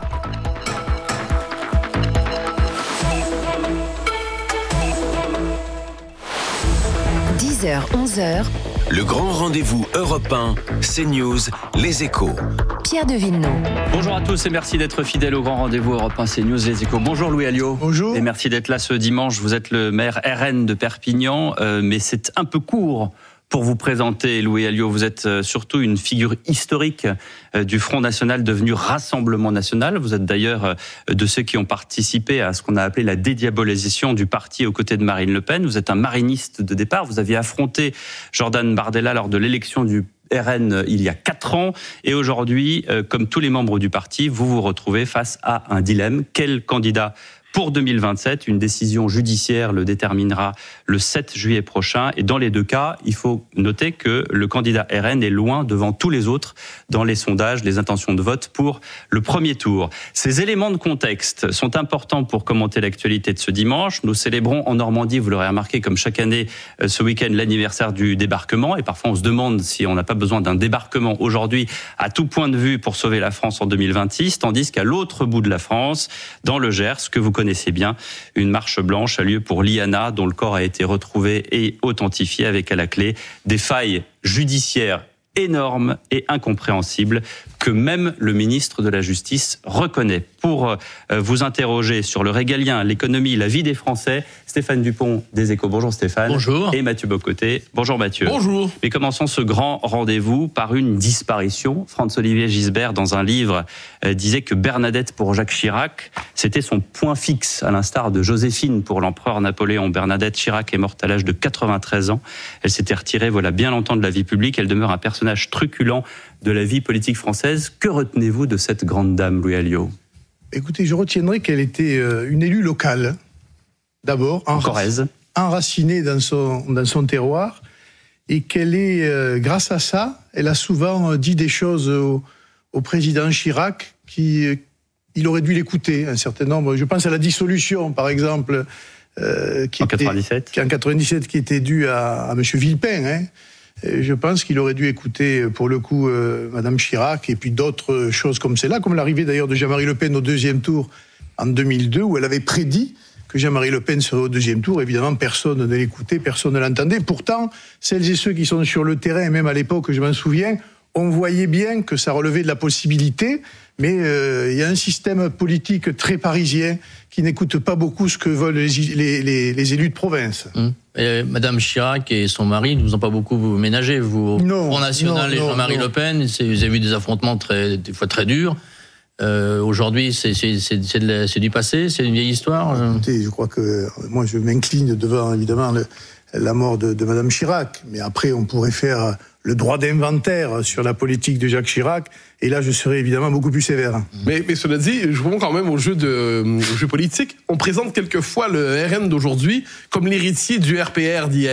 dix heures, onze heures. Le grand rendez-vous Europe un, CNews, Les Échos. Pierre de Villeneuve. Bonjour à tous et merci d'être fidèles au grand rendez-vous Europe un, CNews, Les Échos. Bonjour Louis Alliot. Bonjour. Et merci d'être là ce dimanche. Vous êtes le maire R N de Perpignan, euh, mais c'est un peu court pour vous présenter, Louis Alliot. Vous êtes surtout une figure historique du Front National devenu Rassemblement National. Vous êtes d'ailleurs de ceux qui ont participé à ce qu'on a appelé la dédiabolisation du parti aux côtés de Marine Le Pen. Vous êtes un mariniste de départ. Vous aviez affronté Jordan Bardella lors de l'élection du R N il y a quatre ans. Et aujourd'hui, comme tous les membres du parti, vous vous retrouvez face à un dilemme. Quel candidat pour deux mille vingt-sept, une décision judiciaire le déterminera le sept juillet prochain. Et dans les deux cas, il faut noter que le candidat R N est loin devant tous les autres dans les sondages, les intentions de vote pour le premier tour. Ces éléments de contexte sont importants pour commenter l'actualité de ce dimanche. Nous célébrons en Normandie, vous l'aurez remarqué, comme chaque année, ce week-end, l'anniversaire du débarquement. Et parfois, on se demande si on n'a pas besoin d'un débarquement aujourd'hui à tout point de vue pour sauver la France en deux mille vingt-six. Tandis qu'à l'autre bout de la France, dans le Gers, que vous connaissez connaissez bien, une marche blanche a lieu pour Liana, dont le corps a été retrouvé et authentifié avec à la clé des failles judiciaires énormes et incompréhensibles que même le ministre de la Justice reconnaît. Pour vous interroger sur le régalien, l'économie, la vie des Français, Stéphane Dupont des Échos. Bonjour Stéphane. Bonjour. Et Mathieu Bocoté. Bonjour Mathieu. Bonjour. Mais commençons ce grand rendez-vous par une disparition. Franz-Olivier Gisbert, dans un livre, disait que Bernadette pour Jacques Chirac, c'était son point fixe, à l'instar de Joséphine pour l'empereur Napoléon. Bernadette Chirac est morte à l'âge de quatre-vingt-treize ans. Elle s'était retirée, voilà, bien longtemps de la vie publique. Elle demeure un personnage truculent de la vie politique française. Que retenez-vous de cette grande dame, Louis Alliot ? Écoutez, je retiendrai qu'elle était une élue locale, d'abord, en Corrèze, enracinée dans son, dans son terroir, et qu'elle est, euh, grâce à ça, elle a souvent dit des choses au, au président Chirac qui, euh, il aurait dû l'écouter, un certain nombre. Je pense à la dissolution, par exemple, euh, qui en était, quatre-vingt-dix-sept, qui en quatre-vingt-dix-sept, qui était due à, à M. Villepin, hein. Je pense qu'il aurait dû écouter, pour le coup, euh, Mme Chirac, et puis d'autres choses comme celle-là, comme l'arrivée d'ailleurs de Jean-Marie Le Pen au deuxième tour en deux mille deux, où elle avait prédit que Jean-Marie Le Pen serait au deuxième tour. Évidemment, personne ne l'écoutait, personne ne l'entendait. Pourtant, celles et ceux qui sont sur le terrain, même à l'époque, je m'en souviens, on voyait bien que ça relevait de la possibilité, mais euh, il y a un système politique très parisien qui n'écoute pas beaucoup ce que veulent les, les, les, les élus de province. Mmh. Et Madame Chirac et son mari ne vous ont pas beaucoup ménagé, vous, non, Front National non, et Jean-Marie non. Le Pen, c'est, vous avez eu des affrontements très, des fois très durs. Euh, aujourd'hui, c'est, c'est, c'est, c'est, de, c'est du passé, c'est une vieille histoire. Écoutez, je crois que moi, je m'incline devant, évidemment, le, la mort de, de Madame Chirac. Mais après, on pourrait faire le droit d'inventaire sur la politique de Jacques Chirac. Et là, je serais évidemment beaucoup plus sévère. Mais, mais cela dit, je reviens quand même au jeu, de, au jeu politique. On présente quelquefois le R N d'aujourd'hui comme l'héritier du R P R d'hier.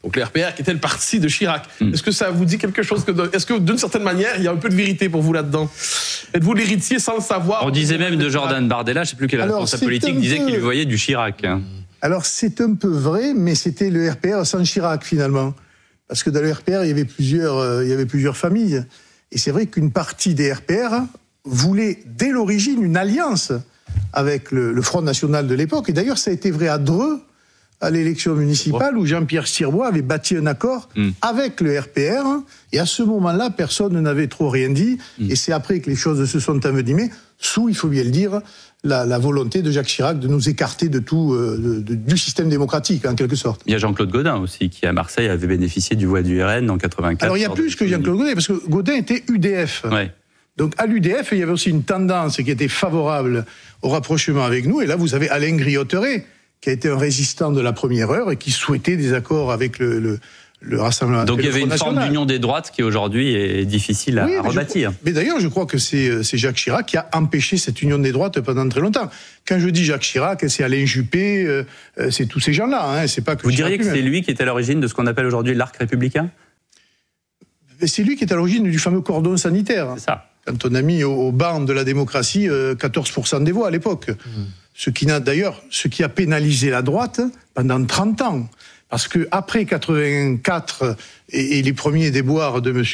Donc le R P R qui était le parti de Chirac. Mm. Est-ce que ça vous dit quelque chose que de, Est-ce que d'une certaine manière, il y a un peu de vérité pour vous là-dedans? Êtes-vous l'héritier sans le savoir? On disait même de Jordan Bardella, je ne sais plus quel responsable politique, disait peu... qu'il lui voyait du Chirac. Alors c'est un peu vrai, mais c'était le R P R sans Chirac finalement. Parce que dans le R P R, il y avait plusieurs, euh, il y avait plusieurs familles. Et c'est vrai qu'une partie des R P R voulait dès l'origine une alliance avec le, le Front National de l'époque. Et d'ailleurs, ça a été vrai à Dreux, à l'élection municipale, où Jean-Pierre Stirbois avait bâti un accord mmh. avec le R P R. Et à ce moment-là, personne n'avait trop rien dit. Mmh. Et c'est après que les choses se sont envenimées, sous, il faut bien le dire, la, la volonté de Jacques Chirac de nous écarter de tout, euh, de, de, du système démocratique, en quelque sorte. Il y a Jean-Claude Gaudin aussi, qui à Marseille avait bénéficié du voix du R N en quatre-vingt-quatre. Alors il y a plus que Jean-Claude Gaudin, parce que Gaudin était U D F. Ouais. Donc à l'U D F, il y avait aussi une tendance qui était favorable au rapprochement avec nous. Et là, vous avez Alain Griotteret, qui a été un résistant de la première heure et qui souhaitait des accords avec le, le, le Rassemblement. Donc il y avait une forme d'union des droites qui aujourd'hui est difficile à, oui, à rebâtir. Je, mais d'ailleurs, je crois que c'est, c'est Jacques Chirac qui a empêché cette union des droites pendant très longtemps. Quand je dis Jacques Chirac, c'est Alain Juppé, euh, c'est tous ces gens-là. Hein, c'est pas que Vous Chirac diriez que lui-même. C'est lui qui est à l'origine de ce qu'on appelle aujourd'hui l'arc républicain? C'est lui qui est à l'origine du fameux cordon sanitaire. C'est ça. Quand on a mis au, au banc de la démocratie euh, quatorze pour cent des voix à l'époque. Mmh. Ce qui n'a d'ailleurs, ce qui a pénalisé la droite pendant trente ans. Parce que après quatre-vingt-quatre et, et les premiers déboires de M.